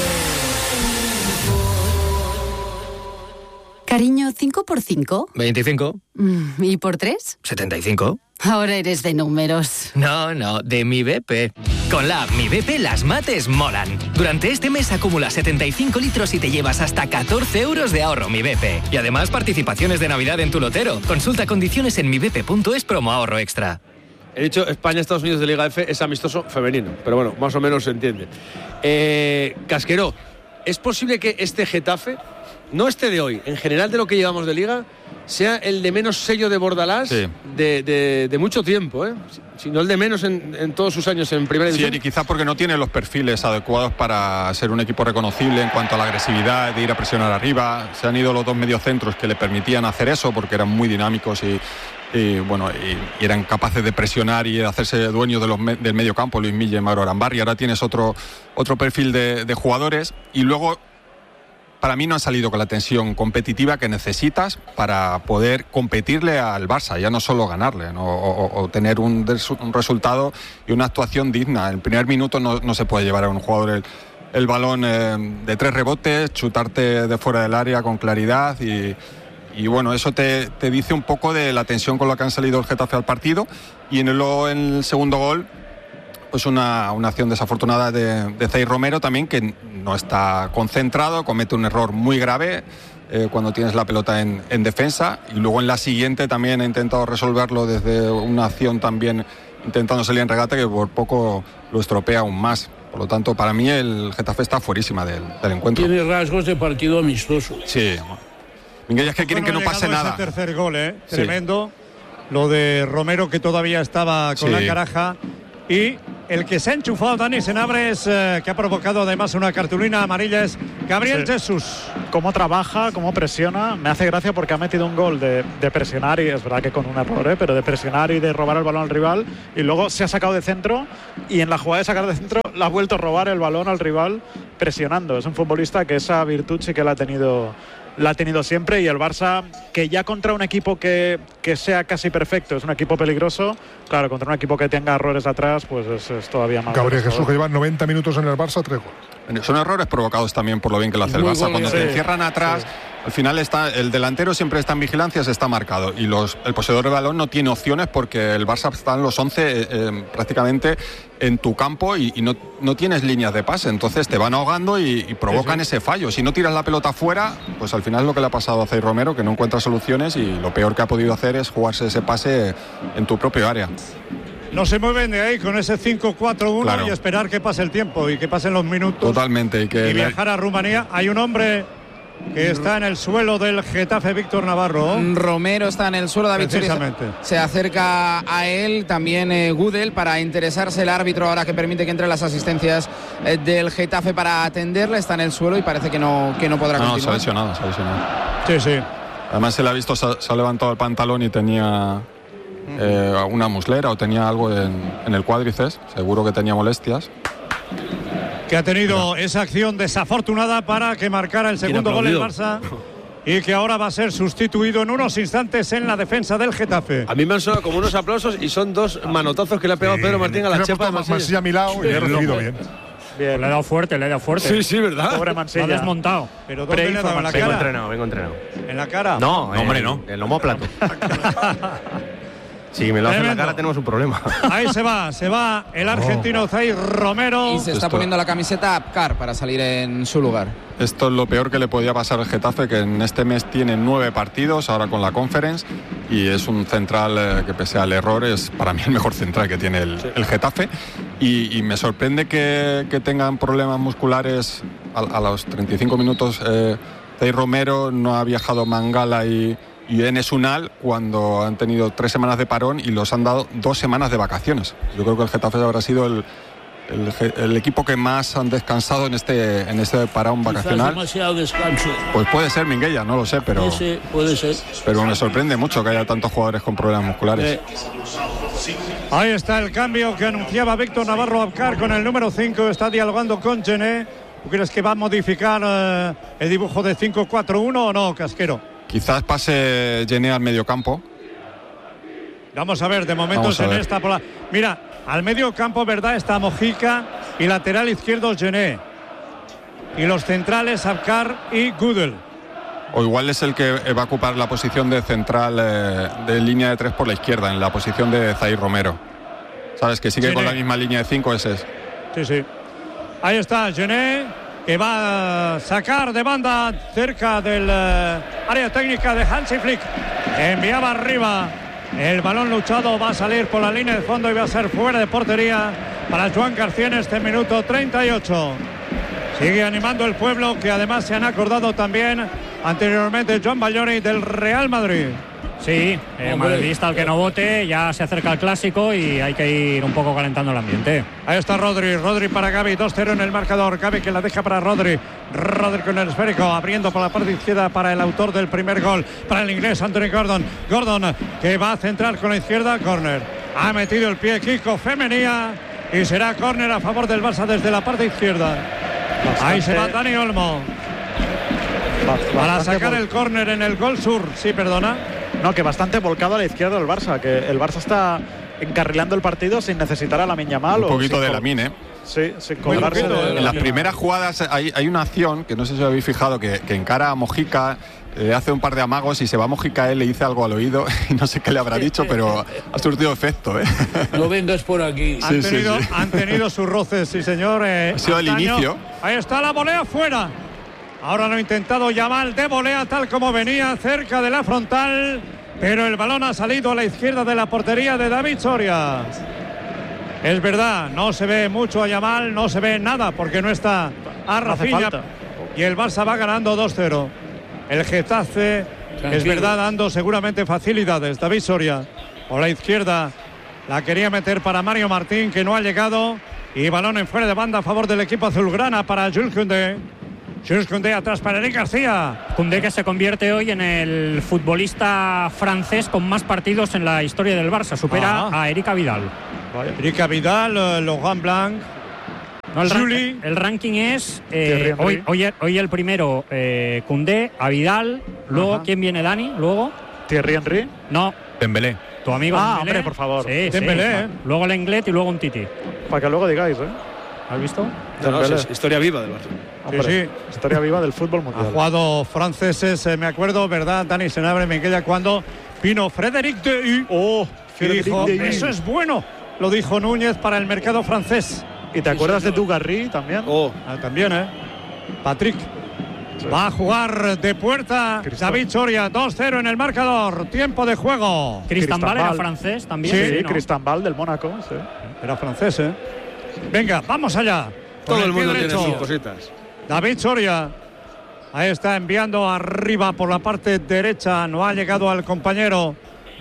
Cariño, ¿cinco por cinco? veinticinco. ¿Y por tres? setenta y cinco. Ahora eres de números. No, no, de mi B P. Con la app Mi B P las mates molan. Durante este mes acumula setenta y cinco litros y te llevas hasta catorce euros de ahorro Mi B P. Y además participaciones de Navidad en tu lotero. Consulta condiciones en mi b p punto es promo ahorro extra. He dicho España-Estados Unidos de Liga F, es amistoso femenino, pero bueno, más o menos se entiende. Eh, Casquero, ¿es posible que este Getafe, no este de hoy, en general de lo que llevamos de Liga, sea el de menos sello de Bordalás sí. de, de, de mucho tiempo, ¿eh? Si no el de menos en, en todos sus años en primera división? Sí, y quizás porque no tiene los perfiles adecuados para ser un equipo reconocible en cuanto a la agresividad, de ir a presionar arriba. Se han ido los dos mediocentros que le permitían hacer eso porque eran muy dinámicos y, y bueno, y, y eran capaces de presionar y de hacerse dueños de los me, del medio campo, Luis Milla y Mauro Arambarri. Ahora tienes otro, otro perfil de, de jugadores y luego para mí no han salido con la tensión competitiva que necesitas para poder competirle al Barça, ya no solo ganarle, ¿no? o, o, o tener un, un resultado y una actuación digna. En el primer minuto no, no se puede llevar a un jugador el, el balón eh, de tres rebotes, chutarte de fuera del área con claridad y, y bueno, eso te, te dice un poco de la tensión con la que han salido el Getafe al partido. Y en el, en el segundo gol, pues una, una acción desafortunada de, de Zey Romero también, que no está concentrado, comete un error muy grave, eh, cuando tienes la pelota en, en defensa, y luego en la siguiente también ha intentado resolverlo desde una acción también intentando salir en regate que por poco lo estropea aún más. Por lo tanto, para mí el Getafe está fuerísima del, del encuentro. Tiene rasgos de partido amistoso. Sí. Miguel, es que quieren bueno, que no pase nada. Ese tercer gol, ¿eh? Sí. Tremendo. Lo de Romero, que todavía estaba con sí. la caraja. Y el que se ha enchufado, Dani Senabre, eh, que ha provocado además una cartulina amarilla, es Gabriel sí. Jesús. Cómo trabaja, cómo presiona. Me hace gracia porque ha metido un gol de, de presionar, y es verdad que con un error, ¿eh? pero de presionar y de robar el balón al rival. Y luego se ha sacado de centro, y en la jugada de sacar de centro le ha vuelto a robar el balón al rival presionando. Es un futbolista que esa virtud sí que la ha tenido... la ha tenido siempre, y el Barça, que ya contra un equipo que, que sea casi perfecto es un equipo peligroso, claro, contra un equipo que tenga errores atrás, pues es, es todavía más. Gabriel Jesús, que lleva noventa minutos en el Barça, tres goles. Son errores provocados también por lo bien que lo hace el Barça. Cuando te encierran atrás, sí. al final está el delantero siempre está en vigilancia, se está marcado, y los, el poseedor de balón no tiene opciones porque el Barça está en los once eh, prácticamente en tu campo, y, y no, no tienes líneas de pase, entonces te van ahogando y, y provocan sí, sí. ese fallo. Si no tiras la pelota fuera, pues al final es lo que le ha pasado a Zaire Romero, que no encuentra soluciones, y lo peor que ha podido hacer es jugarse ese pase en tu propio área. No se mueven de ahí con ese cinco cuatro uno, claro. y esperar que pase el tiempo y que pasen los minutos. Totalmente. Y, que y viajar a Rumanía. Hay un hombre que está en el suelo del Getafe, Víctor Navarro. Romero está en el suelo, David Soria se acerca a él, también eh, Gudel, para interesarse el árbitro ahora que permite que entren las asistencias eh, del Getafe para atenderle. Está en el suelo y parece que no, que no podrá no, continuar. No, se ha lesionado, se ha lesionado. Sí, sí. Además se le ha visto, se ha, se ha levantado el pantalón y tenía eh, una muslera o tenía algo en, en el cuádriceps, seguro que tenía molestias. Que ha tenido esa acción desafortunada para que marcara el segundo gol el Barça, y que ahora va a ser sustituido en unos instantes en la defensa del Getafe. A mí me han sonado como unos aplausos, y son dos manotazos que le ha pegado sí, Pedro Martín a la chepa de Mansilla. Mansilla a mi lado, y le he recibido bien. Bien. Le ha dado fuerte, le ha dado fuerte. Sí, sí, ¿verdad? Pobre Mansilla. Lo ha desmontado. ¿Pero dónde le ha dado? ¿En la cara? Vengo entrenado, vengo entrenado. ¿En la cara? No, no hombre, no. El omóplato. Si me lo hace en la cara tenemos un problema. Ahí se va, se va el argentino oh. Zaire Romero. Y se está Esto. poniendo la camiseta Apcar para salir en su lugar. Esto es lo peor que le podía pasar al Getafe, que en este mes tiene nueve partidos, ahora con la Conference, y es un central eh, que pese al error es para mí el mejor central que tiene el, sí. el Getafe, y, y me sorprende que, que tengan problemas musculares a, a los treinta y cinco minutos. eh, Zaire Romero, no ha viajado Mangala y y Enes Unal cuando han tenido tres semanas de parón y los han dado dos semanas de vacaciones. Yo creo que el Getafe habrá sido el, el, el equipo que más han descansado en este en este parón vacacional. Demasiado descanso. Pues puede ser, Minguella, no lo sé, pero puede ser, puede ser. Pero me sorprende mucho que haya tantos jugadores con problemas musculares. Eh. Ahí está el cambio que anunciaba Víctor Navarro Apcar con el número cinco, está dialogando con Gené. ¿Tú crees que va a modificar eh, el dibujo de cinco cuatro uno o no, Casquero? Quizás pase Gené al medio campo. Vamos a ver, de momento Gené está por la... Mira, al medio campo, ¿verdad? Está Mojica, y lateral izquierdo Gené. Y los centrales Apcar y Gudel. O igual es el que va a ocupar la posición de central eh, de línea de tres por la izquierda, en la posición de Zaire Romero. ¿Sabes? Que sigue Gené. Con la misma línea de cinco, ese es. Sí, sí. Ahí está Gené, que va a sacar de banda cerca del uh, área técnica de Hansi Flick. Enviaba arriba el balón luchado, va a salir por la línea de fondo y va a ser fuera de portería para Joan García en este minuto treinta y ocho. Sigue animando el pueblo, que además se han acordado también anteriormente Joan Bayoni del Real Madrid. Sí, eh, madridista al que no vote, ya se acerca el clásico y hay que ir un poco calentando el ambiente. Ahí está Rodri, Rodri para Gavi, dos cero en el marcador. Gavi que la deja para Rodri, Rodri con el esférico, abriendo por la parte izquierda para el autor del primer gol, para el inglés Anthony Gordon. Gordon que va a centrar con la izquierda, córner. Ha metido el pie Kiko Femenía y será córner a favor del Barça desde la parte izquierda. Bastante. Ahí se va Dani Olmo para sacar el córner en el gol sur. Sí, perdona. No, que bastante volcado a la izquierda el Barça, que el Barça está encarrilando el partido sin necesitar a Lamine Yamal. Un poquito o de Lamine, ¿eh? Sí, sin colgarse. De, en las primeras jugadas hay, hay una acción que no sé si habéis fijado, que, que encara a Mojica, le hace un par de amagos y se va a Mojica a él, le dice algo al oído y no sé qué le habrá dicho, pero ha surtido efecto, ¿eh? No vengas por aquí. Han, sí, tenido, sí, sí. han tenido sus roces, sí señor. Eh, ha sido el inicio. Ahí está la volea fuera. Ahora lo ha intentado Yamal de volea, tal como venía, cerca de la frontal, pero el balón ha salido a la izquierda de la portería de David Soria. Es verdad, no se ve mucho a Yamal, no se ve nada porque no está a Rafinha. Y el Barça va ganando dos cero. El Getafe, tranquilo, es verdad, dando seguramente facilidades. David Soria por la izquierda la quería meter para Mario Martín, que no ha llegado. Y balón en fuera de banda a favor del equipo azulgrana para Jules Koundé. Jules Koundé atrás para Eric García. Koundé, que se convierte hoy en el futbolista francés con más partidos en la historia del Barça. Supera ah. a Eric Vidal. Eric Vidal, Laurent Blanc. No, el, ran el ranking es eh, hoy, hoy, hoy el primero eh, Koundé, a Vidal. Luego, ajá, ¿quién viene, Dani? Luego Thierry Henry. No, Dembélé. Tu amigo ah, Dembélé. Hombre, por favor. Sí, Dembélé, sí, ¿eh? Luego Lenglet y luego un Titi. Para que luego digáis, ¿eh? ¿Has visto? No, no, es historia viva del Barça. Sí, sí. Historia viva del fútbol mundial. Ha jugado franceses, eh, me acuerdo, ¿verdad, Dani Senabre? Me queda cuando vino Frédéric Dehu. Oh, que dijo, eso es bueno. Lo dijo Núñez para el mercado francés. ¿Y te acuerdas de Dugarry también? Oh, ah, también, ¿eh? Patrick. Sí. Va a jugar de puerta Cristán. David Soria, dos cero en el marcador. Tiempo de juego. Cristambal era francés también. Sí, sí, ¿no? Cristambal del Mónaco. Sí. Era francés, ¿eh? Venga, vamos allá. Todo el, el mundo tiene sus cositas. David Soria. Ahí está enviando arriba por la parte derecha. No ha llegado al compañero.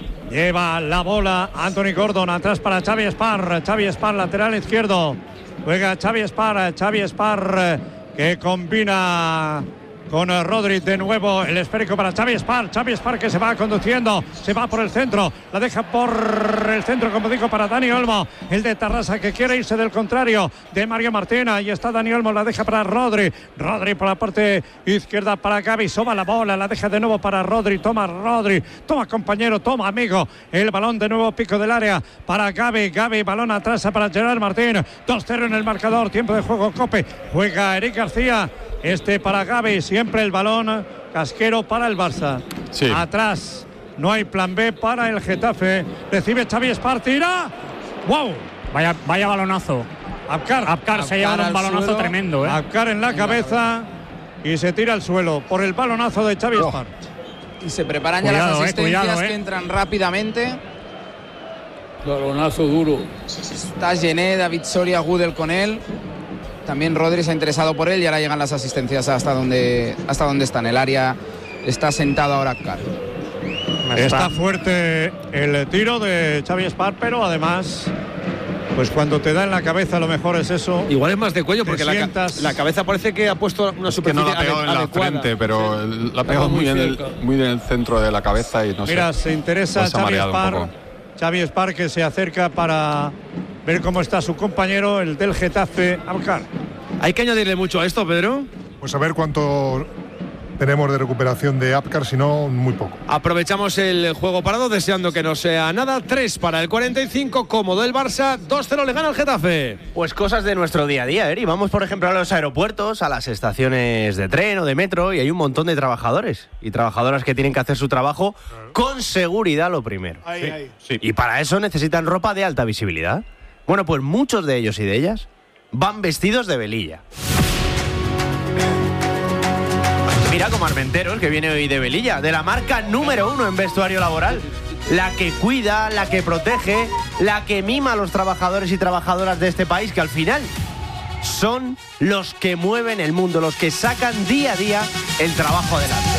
Lleva la bola Anthony Gordon, atrás para Xavi Espar. Xavi Espar, lateral izquierdo. Juega Xavi Espar. Xavi Espar que combina con Rodri de nuevo. El esférico para Xavi Espar. Xavi Espar que se va conduciendo. Se va por el centro. La deja por el centro, como digo, para Dani Olmo. El de Tarrasa que quiere irse del contrario de Mario Martín. Ahí está Dani Olmo. La deja para Rodri. Rodri por la parte izquierda para Gavi. Soba la bola. La deja de nuevo para Rodri. Toma Rodri. Toma compañero. Toma amigo. El balón de nuevo pico del área para Gavi. Gavi. Balón atrás para Gerard Martín. dos cero en el marcador. Tiempo de juego. Cope. Juega Eric García. Este para Gavi, siempre el balón casquero para el Barça. Sí. Atrás no hay plan B para el Getafe. Recibe Xavi Espar, tira. ¡Wow! Vaya, vaya balonazo. Abkar. Abkar se lleva un balonazo suelo. tremendo, ¿eh? Abkar en la cabeza y se tira al suelo por el balonazo de Xavi Espar. Oh. Y se preparan ya cuidado, las asistencias eh, cuidado, que eh. entran rápidamente. Balonazo duro. Está Gené, David Soria, Gudel con él. También Rodri se ha interesado por él y ahora llegan las asistencias hasta donde, hasta donde está. En el área está sentado ahora Abkar. Está fuerte el tiro de Xavi Espar, pero además, pues cuando te da en la cabeza lo mejor es eso. Igual es más de cuello porque la, la cabeza parece que ha puesto una superficie que no la ha pegado en la frente, pero sí, la ha pegado muy, muy, en el, muy en el centro de la cabeza y no sé. Mira, se interesa pues Xavi Espar. Xavi Espar que se acerca para ver cómo está su compañero, el del Getafe, Abkar. ¿Hay que añadirle mucho a esto, Pedro? Pues a ver cuánto tenemos de recuperación de Abkar, si no, muy poco. Aprovechamos el juego parado, deseando que no sea nada. tres para el cuarenta y cinco, cómodo el Barça. dos cero le gana el Getafe. Pues cosas de nuestro día a día, Eri. Vamos, por ejemplo, a los aeropuertos, a las estaciones de tren o de metro, y hay un montón de trabajadores y trabajadoras que tienen que hacer su trabajo con seguridad, lo primero. Ahí, sí. ahí. Sí. Y para eso necesitan ropa de alta visibilidad. Bueno, pues muchos de ellos y de ellas van vestidos de velilla. Mira como Armenteros, que viene hoy de velilla, de la marca número uno en vestuario laboral. La que cuida, la que protege, la que mima a los trabajadores y trabajadoras de este país, que al final son los que mueven el mundo, los que sacan día a día el trabajo adelante.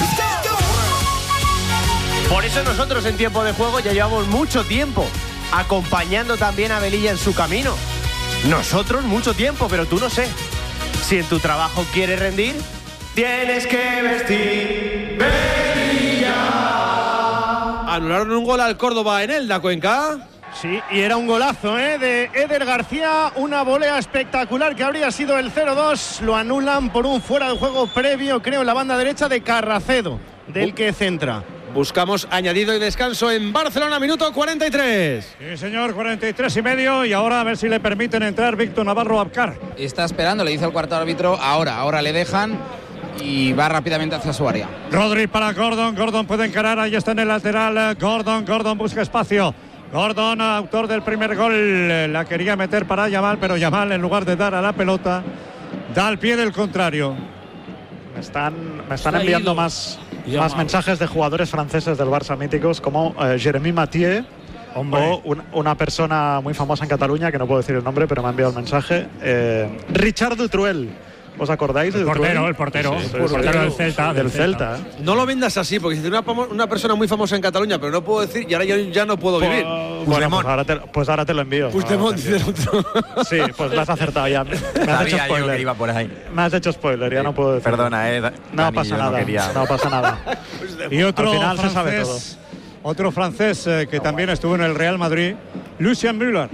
Por eso nosotros en Tiempo de Juego ya llevamos mucho tiempo acompañando también a Velilla en su camino. Nosotros mucho tiempo, pero tú no sé. Si en tu trabajo quieres rendir, tienes que vestir velilla. Anularon un gol al Córdoba en Elda, Cuenca. Sí, y era un golazo ¿eh? de Eder García, una volea espectacular que habría sido el cero dos. Lo anulan por un fuera de juego previo, creo, en la banda derecha de Carracedo, del que centra. Buscamos añadido y descanso en Barcelona, minuto cuarenta y tres. Sí, señor, cuarenta y tres y medio. Y ahora a ver si le permiten entrar Víctor Navarro Abkar. Está esperando, le dice al cuarto árbitro, ahora, ahora le dejan y va rápidamente hacia su área. Rodri para Gordon, Gordon puede encarar, ahí está en el lateral. Gordon, Gordon busca espacio. Gordon, autor del primer gol, la quería meter para Yamal, pero Yamal en lugar de dar a la pelota, da al pie del contrario. Me están, me están enviando más, más mensajes de jugadores franceses del Barça míticos como eh, Jérémy Mathieu. Hombre. O un, una persona muy famosa en Cataluña, que no puedo decir el nombre, pero me ha enviado el mensaje. Eh, Richard Dutruel. ¿Os acordáis? El portero, el portero. Sí, sí, el portero del Celta. Del Celta. Celta. No lo vendas así, porque si una, una persona muy famosa en Cataluña, pero no puedo decir, y ahora yo ya no puedo vivir. Pues, bueno, pues ahora, te, pues ahora te lo envío. Puigdemont, dice el otro. Sí, pues lo has acertado ya. Me has hecho spoiler. Que iba por ahí. Me has hecho spoiler, ya no puedo decir. Perdona, eh. Dani, no pasa nada. No, no pasa nada. Y otro Al final francés, se sabe todo. Otro francés eh, que también estuvo en el Real Madrid, Lucien Müller.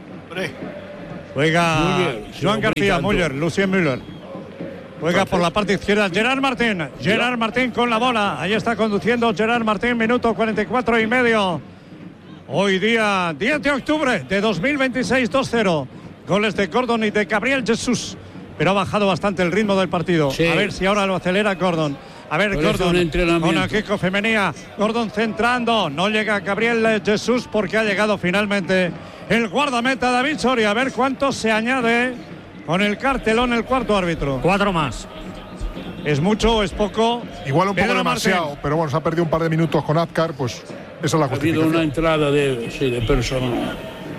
Juega Müller, Joan García brillando. Müller, Lucien Müller. Juega por la parte izquierda Gerard Martín. Gerard Martín con la bola. Ahí está conduciendo Gerard Martín, minuto cuarenta y cuatro y medio. Hoy día diez de octubre de dos mil veintiséis, dos cero. Goles de Gordon y de Gabriel Jesús. Pero ha bajado bastante el ritmo del partido. Sí. A ver si ahora lo acelera Gordon. A ver, Parece Gordon un entrenamiento. con el Kiko Femenía. Gordon centrando. No llega Gabriel Jesús porque ha llegado finalmente el guardameta David Soria. A ver cuánto se añade con el cartelón el cuarto árbitro. Cuatro más. ¿Es mucho o es poco? Igual un poco Pedro demasiado, Martín. pero bueno, se ha perdido un par de minutos con Azcar, pues esa es la Ha habido justificación. una entrada de, sí, de personal.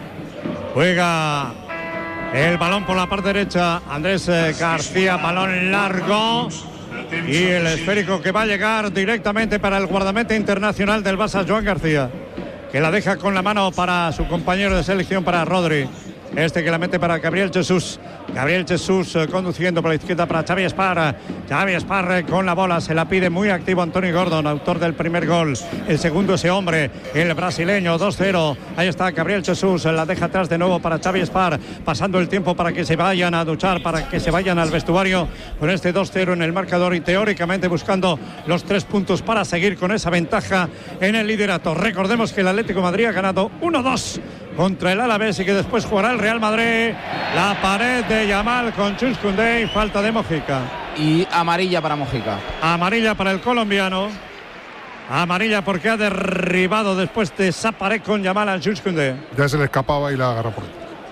Juega el balón por la parte derecha. Andrés eh, García, balón largo. Y el esférico que va a llegar directamente para el guardameta internacional del Barça, Joan García, que la deja con la mano para su compañero de selección, para Rodri. Este que la mete para Gabriel Jesús. Gabriel Jesús eh, conduciendo por la izquierda para Xavi Espar. Xavi Espar eh, con la bola. Se la pide muy activo Antonio Gordon, autor del primer gol. El segundo ese hombre, el brasileño, dos cero. Ahí está Gabriel Jesús. La deja atrás de nuevo para Xavi Espar. Pasando el tiempo para que se vayan a duchar, para que se vayan al vestuario con este dos cero en el marcador y teóricamente buscando los tres puntos para seguir con esa ventaja en el liderato. Recordemos que el Atlético de Madrid ha ganado uno dos contra el Alavés y que después jugará el Real Madrid. La pared de Yamal con Jules Koundé y falta de Mojica. Y amarilla para Mojica. Amarilla para el colombiano. Amarilla porque ha derribado después de esa pared con Yamal a Jules Koundé. Ya se le escapaba y la agarró por ahí.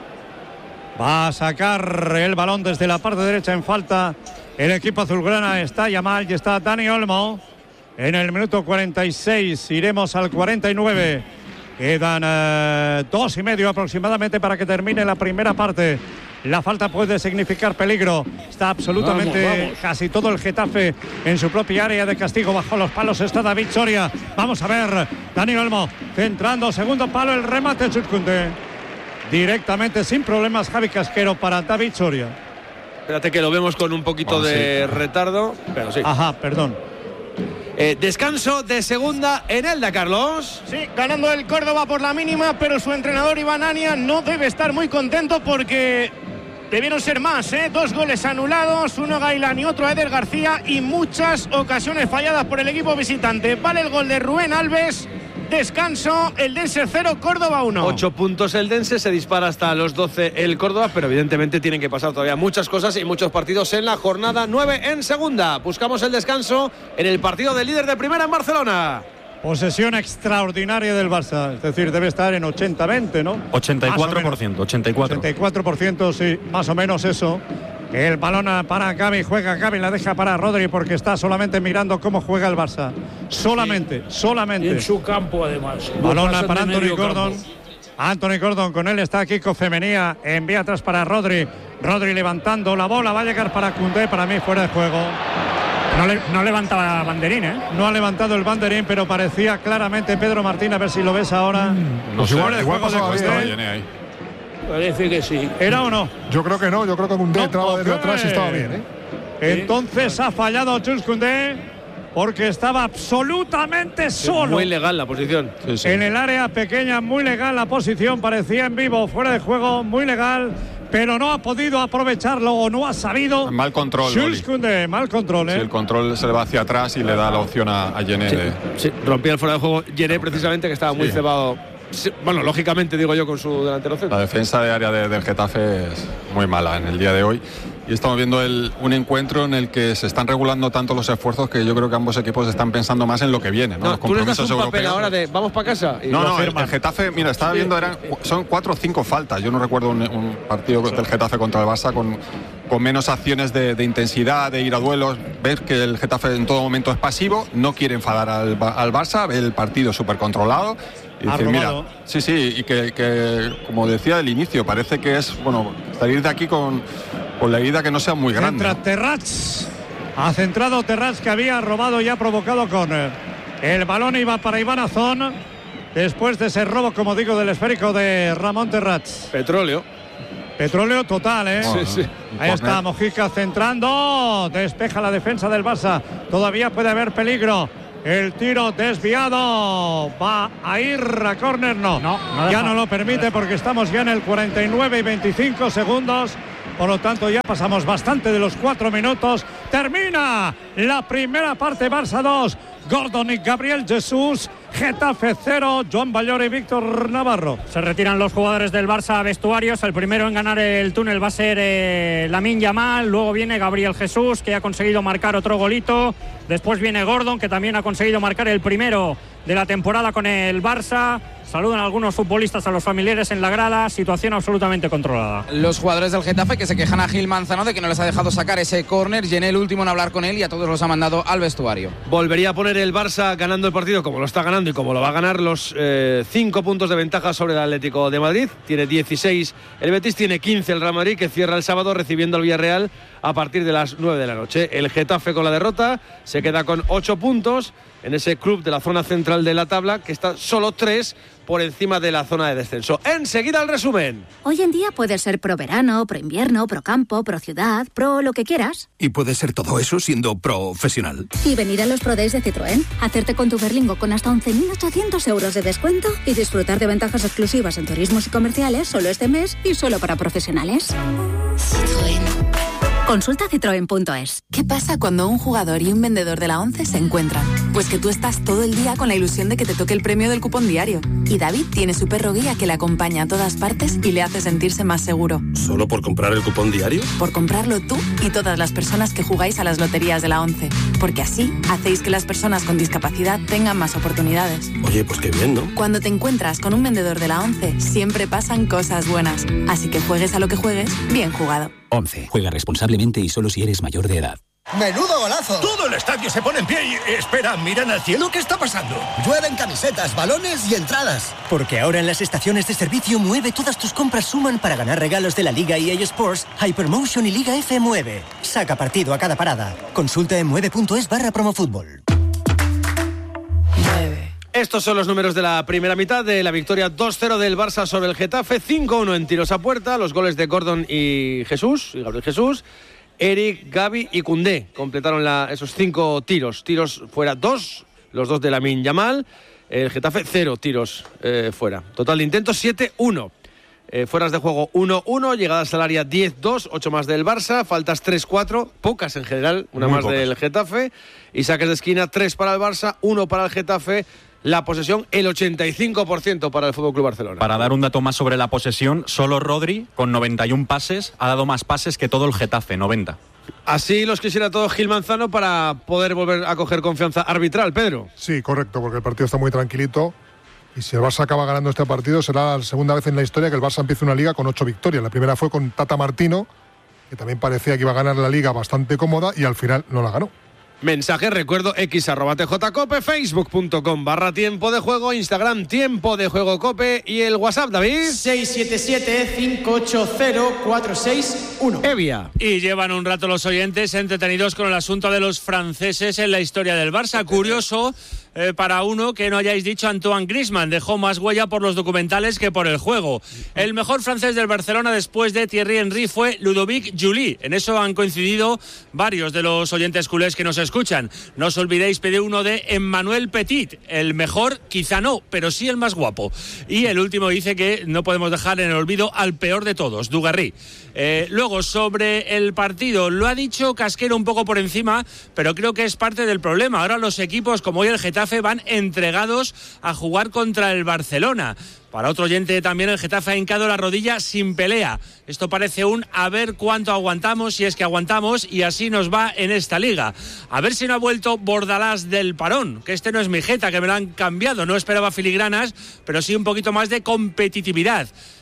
Va a sacar el balón desde la parte derecha en falta. El equipo azulgrana está Yamal y está Dani Olmo. En el minuto cuarenta y seis iremos al cuarenta y nueve. Quedan eh, dos y medio aproximadamente para que termine la primera parte. La falta puede significar peligro. Está absolutamente Vamos, vamos. casi todo el Getafe en su propia área de castigo. Bajo los palos está David Soria. Vamos a ver. Dani Olmo centrando. Segundo palo, el remate Jules Koundé. Directamente sin problemas Javi Casquero para David Soria. Espérate que lo vemos con un poquito Oh, de sí. retardo. Pero sí. Ajá, perdón. Eh, descanso de segunda en Elda, Carlos. Sí, ganando el Córdoba por la mínima, pero su entrenador Iván Ania no debe estar muy contento porque debieron ser más, ¿eh? Dos goles anulados, uno a Gailán y otro a Eder García y muchas ocasiones falladas por el equipo visitante. Vale el gol de Rubén Alves. Descanso, el Dense cero, Córdoba uno. Ocho puntos el Dense, se dispara hasta los doce el Córdoba, pero evidentemente tienen que pasar todavía muchas cosas y muchos partidos en la jornada nueve en segunda. Buscamos el descanso en el partido del líder de primera en Barcelona. Posesión extraordinaria del Barça, es decir, debe estar en ochenta veinte, ¿no? ochenta y cuatro por Más ciento, o ochenta y cuatro. menos. ochenta y cuatro por ciento, sí, más o menos eso. El balón para Gavi, juega Gavi, la deja para Rodri porque está solamente mirando cómo juega el Barça. Solamente, Y solamente. en su campo, además. No Balón pasan para de Anthony medio Gordon. campo. Anthony Gordon, con él está Kiko Femenía. Envía atrás para Rodri. Rodri levantando la bola, va a llegar para Koundé, para mí fuera de juego. No, le, no levanta banderín, ¿eh? No ha levantado el banderín, pero parecía claramente Pedro Martín, a ver si lo ves ahora. Pues Fuera igual, de igual juego de pasaba Koundé. bien. ahí. Parece que sí. ¿Era o no? Yo creo que no, yo creo que Koundé No, entraba desde ok. atrás y estaba bien, ¿eh? Entonces ha fallado Jules Koundé porque estaba absolutamente solo. Muy legal la posición. Sí, sí. En el área pequeña, muy legal la posición, parecía en vivo, fuera de juego, muy legal, pero no ha podido aprovecharlo o no ha sabido. Mal control, Jules Loli. Koundé, mal control, ¿eh? Sí, el control se le va hacia atrás y le da la opción a, a Yené Sí, de... sí, rompía el fuera de juego Yené precisamente, que estaba muy Sí. cebado. Sí, bueno, lógicamente digo yo, con su delantero centro. La defensa de área de- del Getafe es muy mala en el día de hoy. Y estamos viendo el, un encuentro en el que se están regulando tanto los esfuerzos que yo creo que ambos equipos están pensando más en lo que viene, ¿no? No, Los tú les das compromisos un papel europeos. ahora de vamos para casa. Y No, lo no, el, firman. el Getafe, mira, estaba viendo, eran, son cuatro o cinco faltas. Yo no recuerdo un, un partido del Getafe contra el Barça con con menos acciones de, de intensidad, de ir a duelos, ver que el Getafe en todo momento es pasivo, no quiere enfadar al, al Barça, ve el partido súper controlado. Y decir, mira, sí, sí, y que, que como decía al inicio, parece que es, bueno, salir de aquí con, con la herida que no sea muy grande. Entra Terrats, ha centrado Terrats, que había robado y ha provocado córner. El balón iba para Iván Azón, después de ese robo, como digo, del esférico de Ramón Terrats. Petróleo. Petróleo total, ¿eh? Sí, sí. Ahí está Mojica centrando, despeja la defensa del Barça, todavía puede haber peligro. El tiro desviado, va a ir a córner, no, no, no ya no lo permite porque estamos ya en el cuarenta y nueve y veinticinco segundos, por lo tanto ya pasamos bastante de los cuatro minutos. Termina la primera parte. Barça dos, Gordon y Gabriel Jesús. Getafe cero, Joan Ballora y Víctor Navarro. Se retiran los jugadores del Barça a vestuarios. El primero en ganar el túnel va a ser eh, Lamine Yamal. Luego viene Gabriel Jesús, que ha conseguido marcar otro golito. Después viene Gordon, que también ha conseguido marcar el primero de la temporada con el Barça. Saludan a algunos futbolistas, a los familiares en la grada. Situación absolutamente controlada. Los jugadores del Getafe que se quejan a Gil Manzano de que no les ha dejado sacar ese córner. Llené el último en hablar con él y a todos los ha mandado al vestuario. Volvería a poner el Barça ganando el partido como lo está ganando y como lo va a ganar, los eh, cinco puntos de ventaja sobre el Atlético de Madrid. Tiene dieciséis el Betis, tiene quince el Real Madrid, que cierra el sábado recibiendo al Villarreal a partir de las nueve de la noche. El Getafe, con la derrota, se queda con ocho puntos en ese club de la zona central de la tabla, que está solo tres por encima de la zona de descenso. Enseguida el resumen. Hoy en día puedes ser pro verano, pro invierno, pro campo, pro ciudad, pro lo que quieras. Y puedes ser todo eso siendo profesional. Y venir a los Pro Days de Citroën, hacerte con tu Berlingo con hasta once mil ochocientos euros de descuento y disfrutar de ventajas exclusivas en turismos y comerciales solo este mes y solo para profesionales. Citroën. Consulta citroen punto es. ¿Qué pasa cuando un jugador y un vendedor de la ONCE se encuentran? Pues que tú estás todo el día con la ilusión de que te toque el premio del cupón diario. Y David tiene su perro guía que le acompaña a todas partes y le hace sentirse más seguro. ¿Solo por comprar el cupón diario? Por comprarlo tú y todas las personas que jugáis a las loterías de la ONCE. Porque así hacéis que las personas con discapacidad tengan más oportunidades. Oye, pues qué bien, ¿no? Cuando te encuentras con un vendedor de la ONCE, siempre pasan cosas buenas. Así que juegues a lo que juegues, bien jugado. ONCE. Juega responsablemente y solo si eres mayor de edad. ¡Menudo golazo! Todo el estadio se pone en pie y... Espera, miran al cielo, ¿qué está pasando? Llueven camisetas, balones y entradas. Porque ahora en las estaciones de servicio Mueve todas tus compras suman para ganar regalos de la Liga E A Sports, Hypermotion y Liga F Mueve. Saca partido a cada parada. Consulta en mueve punto es barra promofútbol. Estos son los números de la primera mitad de la victoria dos cero del Barça sobre el Getafe, cinco uno en tiros a puerta, los goles de Gordon y Jesús, y Gabriel Jesús, Eric, Gavi y Koundé completaron la, esos cinco tiros, tiros fuera dos, los dos de Lamine Yamal, el Getafe cero tiros eh, fuera, total de intentos siete uno. Eh, fueras de juego uno uno, llegadas al área diez dos, ocho más del Barça, faltas tres cuatro, pocas en general, una Muy más pocas. Del Getafe, y saques de esquina tres para el Barça, uno para el Getafe. La posesión, el ochenta y cinco por ciento para el F C Barcelona. Para dar un dato más sobre la posesión, solo Rodri, con noventa y uno pases, ha dado más pases que todo el Getafe, noventa. Así los quisiera todo Gil Manzano para poder volver a coger confianza arbitral, Pedro. Sí, correcto, porque el partido está muy tranquilito. Y si el Barça acaba ganando este partido, será la segunda vez en la historia que el Barça empiece una liga con ocho victorias. La primera fue con Tata Martino, que también parecía que iba a ganar la liga bastante cómoda y al final no la ganó. Mensaje, recuerdo, x arroba tjcope, facebook punto com barra tiempo de juego, Instagram tiempo de juego cope y el WhatsApp, David. seis siete siete, cinco ocho cero, cuatro seis uno. Evia. Y llevan un rato los oyentes entretenidos con el asunto de los franceses en la historia del Barça. Curioso eh, para uno que no hayáis dicho Antoine Griezmann. Dejó más huella por los documentales que por el juego. El mejor francés del Barcelona después de Thierry Henry fue Ludovic Giuly. En eso han coincidido varios de los oyentes culés que nos escuchan. No os olvidéis pedir uno de Emmanuel Petit, el mejor quizá no, pero sí el más guapo. Y el último dice que no podemos dejar en el olvido al peor de todos, Dugarry. Eh, luego, sobre el partido, lo ha dicho Casquero un poco por encima, pero creo que es parte del problema. Ahora los equipos, como hoy el Getafe, van entregados a jugar contra el Barcelona. Para otro oyente también, el Getafe ha hincado la rodilla sin pelea. Esto parece un a ver cuánto aguantamos, si es que aguantamos, y así nos va en esta liga. A ver si no ha vuelto Bordalás del parón, que este no es mi Jeta, que me lo han cambiado. No esperaba filigranas, pero sí un poquito más de competitividad.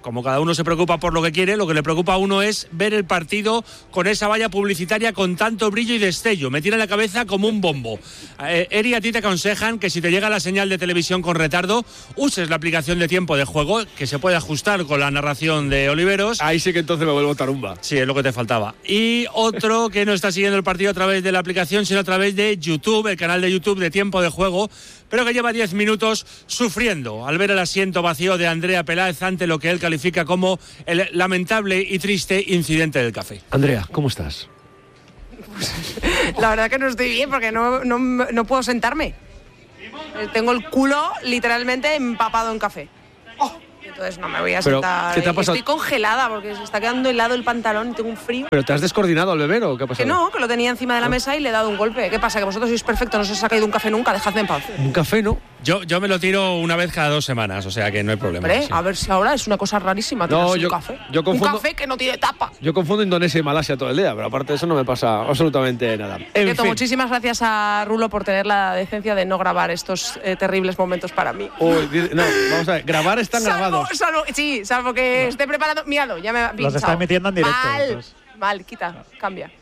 como cada uno se preocupa por lo que quiere, lo que le preocupa a uno es ver el partido con esa valla publicitaria con tanto brillo y destello. Me tira en la cabeza como un bombo. Eh, Eri, a ti te aconsejan que si te llega la señal de televisión con retardo, uses la aplicación de tiempo de juego, que se puede ajustar con la narración de Oliveros. Ahí sí que entonces me vuelvo tarumba. Sí, es lo que te faltaba. Y otro que no está siguiendo el partido a través de la aplicación, sino a través de YouTube, el canal de YouTube de Tiempo de Juego, pero que lleva diez minutos sufriendo al ver el asiento vacío de Andrea Peláez ante lo que él califica como el lamentable y triste incidente del café. Andrea, ¿cómo estás? La verdad que no estoy bien porque no, no, no puedo sentarme. Tengo el culo literalmente empapado en café. Oh, entonces no me voy a Pero, sentar. ¿qué te ha pasado? Estoy congelada porque se está quedando helado el pantalón y tengo un frío. ¿Pero te has descoordinado al beber o qué ha pasado? Que no, que lo tenía encima de la mesa y le he dado un golpe. ¿Qué pasa? Que vosotros sois perfectos, no os ha caído un café nunca, dejadme en paz. Un café, ¿no? Yo, yo me lo tiro una vez cada dos semanas, o sea que no hay problema. Hombre, sí. A ver si ahora es una cosa rarísima. No, un yo, café. yo confundo, un café que no tiene tapa. Yo confundo Indonesia y Malasia todo el día, pero aparte de eso no me pasa absolutamente nada. En Quieto, fin. muchísimas gracias a Rulo por tener la decencia de no grabar estos eh, terribles momentos para mí. Uy, no, vamos a ver, grabar están salvo, grabados. Salvo, sí, salvo que no. esté preparando. Míralo, ya me ha pinchado. Los está emitiendo en directo. Mal, entonces. mal, quita, cambia.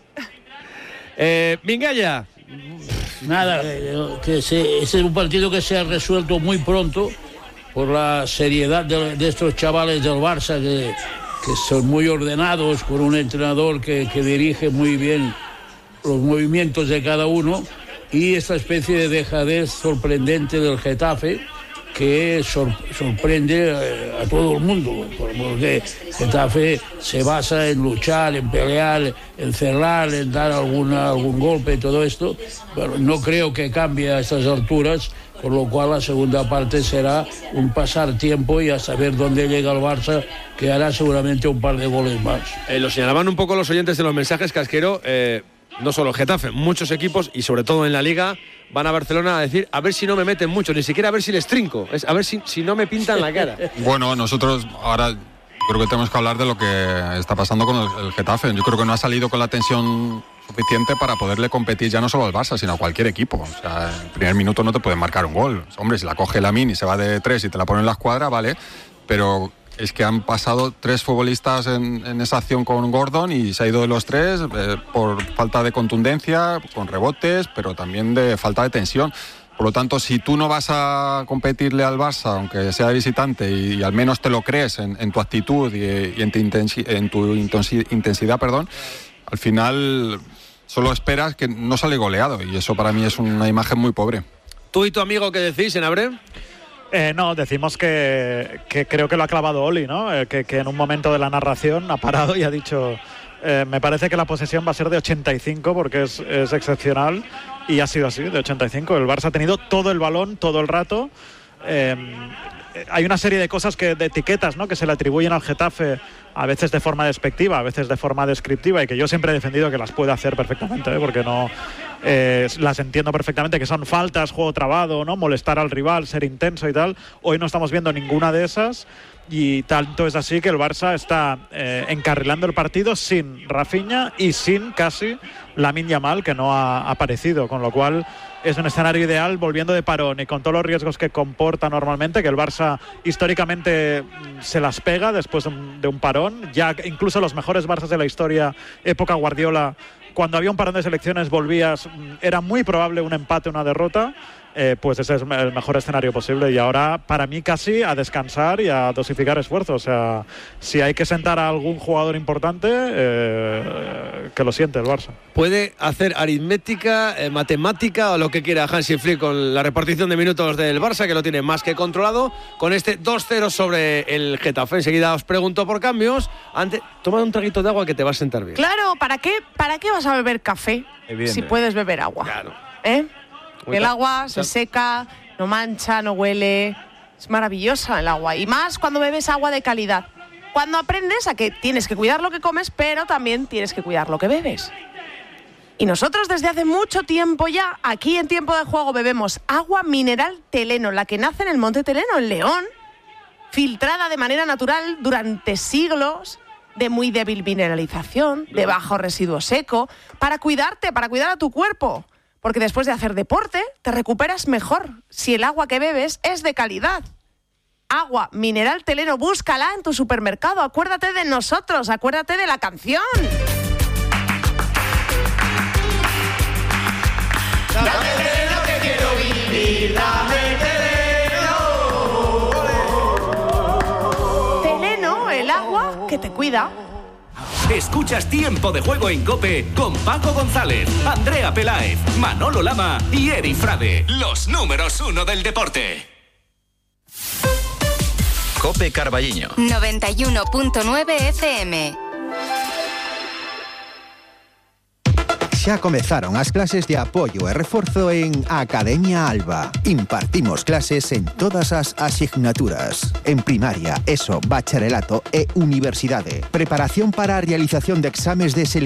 Eh, Mingaya. Nada, que se, ese es un partido que se ha resuelto muy pronto por la seriedad de, de estos chavales del Barça que, que son muy ordenados, con un entrenador que, que dirige muy bien los movimientos de cada uno, y esta especie de dejadez sorprendente del Getafe que sor, sorprende a todo el mundo, porque Getafe se basa en luchar, en pelear, en cerrar, en dar alguna, algún golpe y todo esto. Bueno, no creo que cambie a estas alturas, por lo cual la segunda parte será un pasar tiempo y a saber dónde llega el Barça, que hará seguramente un par de goles más. Eh, lo señalaban un poco los oyentes de los mensajes, Casquero, eh, no solo Getafe, muchos equipos y sobre todo en la Liga van a Barcelona a decir a ver si no me meten mucho, ni siquiera a ver si les trinco, es a ver si, si no me pintan la cara. Bueno, nosotros ahora creo que tenemos que hablar de lo que está pasando con el, el Getafe. Yo creo que no ha salido con la tensión suficiente para poderle competir ya no solo al Barça, sino a cualquier equipo. O sea, en el primer minuto no te pueden marcar un gol. Hombre, si la coge Lamine y se va de tres y te la pone en la escuadra, vale, pero es que han pasado tres futbolistas en, en esa acción con Gordon y se ha ido de los tres eh, por falta de contundencia, con rebotes, pero también de falta de tensión. Por lo tanto, si tú no vas a competirle al Barça, aunque sea visitante, y, y al menos te lo crees en, en tu actitud y, y en tu, intensi, en tu intensi, intensidad, perdón, al final solo esperas que no sale goleado, y eso para mí es una imagen muy pobre. ¿Tú y tu amigo qué decís, en Abre? Eh, no, decimos que, que creo que lo ha clavado Oli, ¿no? Eh, que, que en un momento de la narración ha parado y ha dicho eh, me parece que la posesión va a ser de ochenta y cinco porque es, es excepcional, y ha sido así, de ochenta y cinco. El Barça ha tenido todo el balón, todo el rato. Eh, hay una serie de cosas, que de etiquetas, ¿no?, que se le atribuyen al Getafe, a veces de forma despectiva, a veces de forma descriptiva, y que yo siempre he defendido que las puede hacer perfectamente, ¿eh? Porque no eh, las entiendo perfectamente, que son faltas, juego trabado, ¿no?, molestar al rival, ser intenso y tal. Hoy no estamos viendo ninguna de esas, y tanto es así que el Barça está eh, encarrilando el partido sin Rafinha y sin casi Lamine Yamal, que no ha aparecido, con lo cual es un escenario ideal volviendo de parón y con todos los riesgos que comporta normalmente, que el Barça históricamente se las pega después de un, de un parón. Ya incluso los mejores Barças de la historia, época Guardiola, cuando había un parón de selecciones volvías, era muy probable un empate, una derrota. Eh, pues ese es el mejor escenario posible, y ahora para mí casi a descansar y a dosificar esfuerzos. O sea, si hay que sentar a algún jugador importante, eh, que lo siente el Barça. Puede hacer aritmética, eh, matemática o lo que quiera Hansi Flick con la repartición de minutos del Barça, que lo tiene más que controlado con este dos cero sobre el Getafe. Enseguida os pregunto por cambios. Antes, toma un traguito de agua que te va a sentar bien. Claro, ¿para qué, para qué vas a beber café si puedes beber agua? Claro. ¿Eh? El agua se seca, no mancha, no huele. Es maravillosa el agua. Y más cuando bebes agua de calidad. Cuando aprendes a que tienes que cuidar lo que comes, pero también tienes que cuidar lo que bebes. Y nosotros desde hace mucho tiempo ya, aquí en Tiempo de Juego, bebemos agua mineral Teleno, la que nace en el Monte Teleno, en León, filtrada de manera natural durante siglos, de muy débil mineralización, de bajo residuo seco, para cuidarte, para cuidar a tu cuerpo. Porque después de hacer deporte te recuperas mejor si el agua que bebes es de calidad. agua mineral Teleno, búscala en tu supermercado. Acuérdate de nosotros, acuérdate de la canción. Dame Teleno que quiero vivir, dame Teleno. Teleno, el agua que te cuida. Escuchas Tiempo de Juego en COPE con Paco González, Andrea Peláez, Manolo Lama y Eri Frade, los números uno del deporte. COPE Carballiño noventa y uno punto nueve F M. Xa comezaron as clases de apoio e reforzo en Academia Alba. Impartimos clases en todas as asignaturas. En primaria, ESO, bacharelato e universidade. Preparación para a realización de exames de selección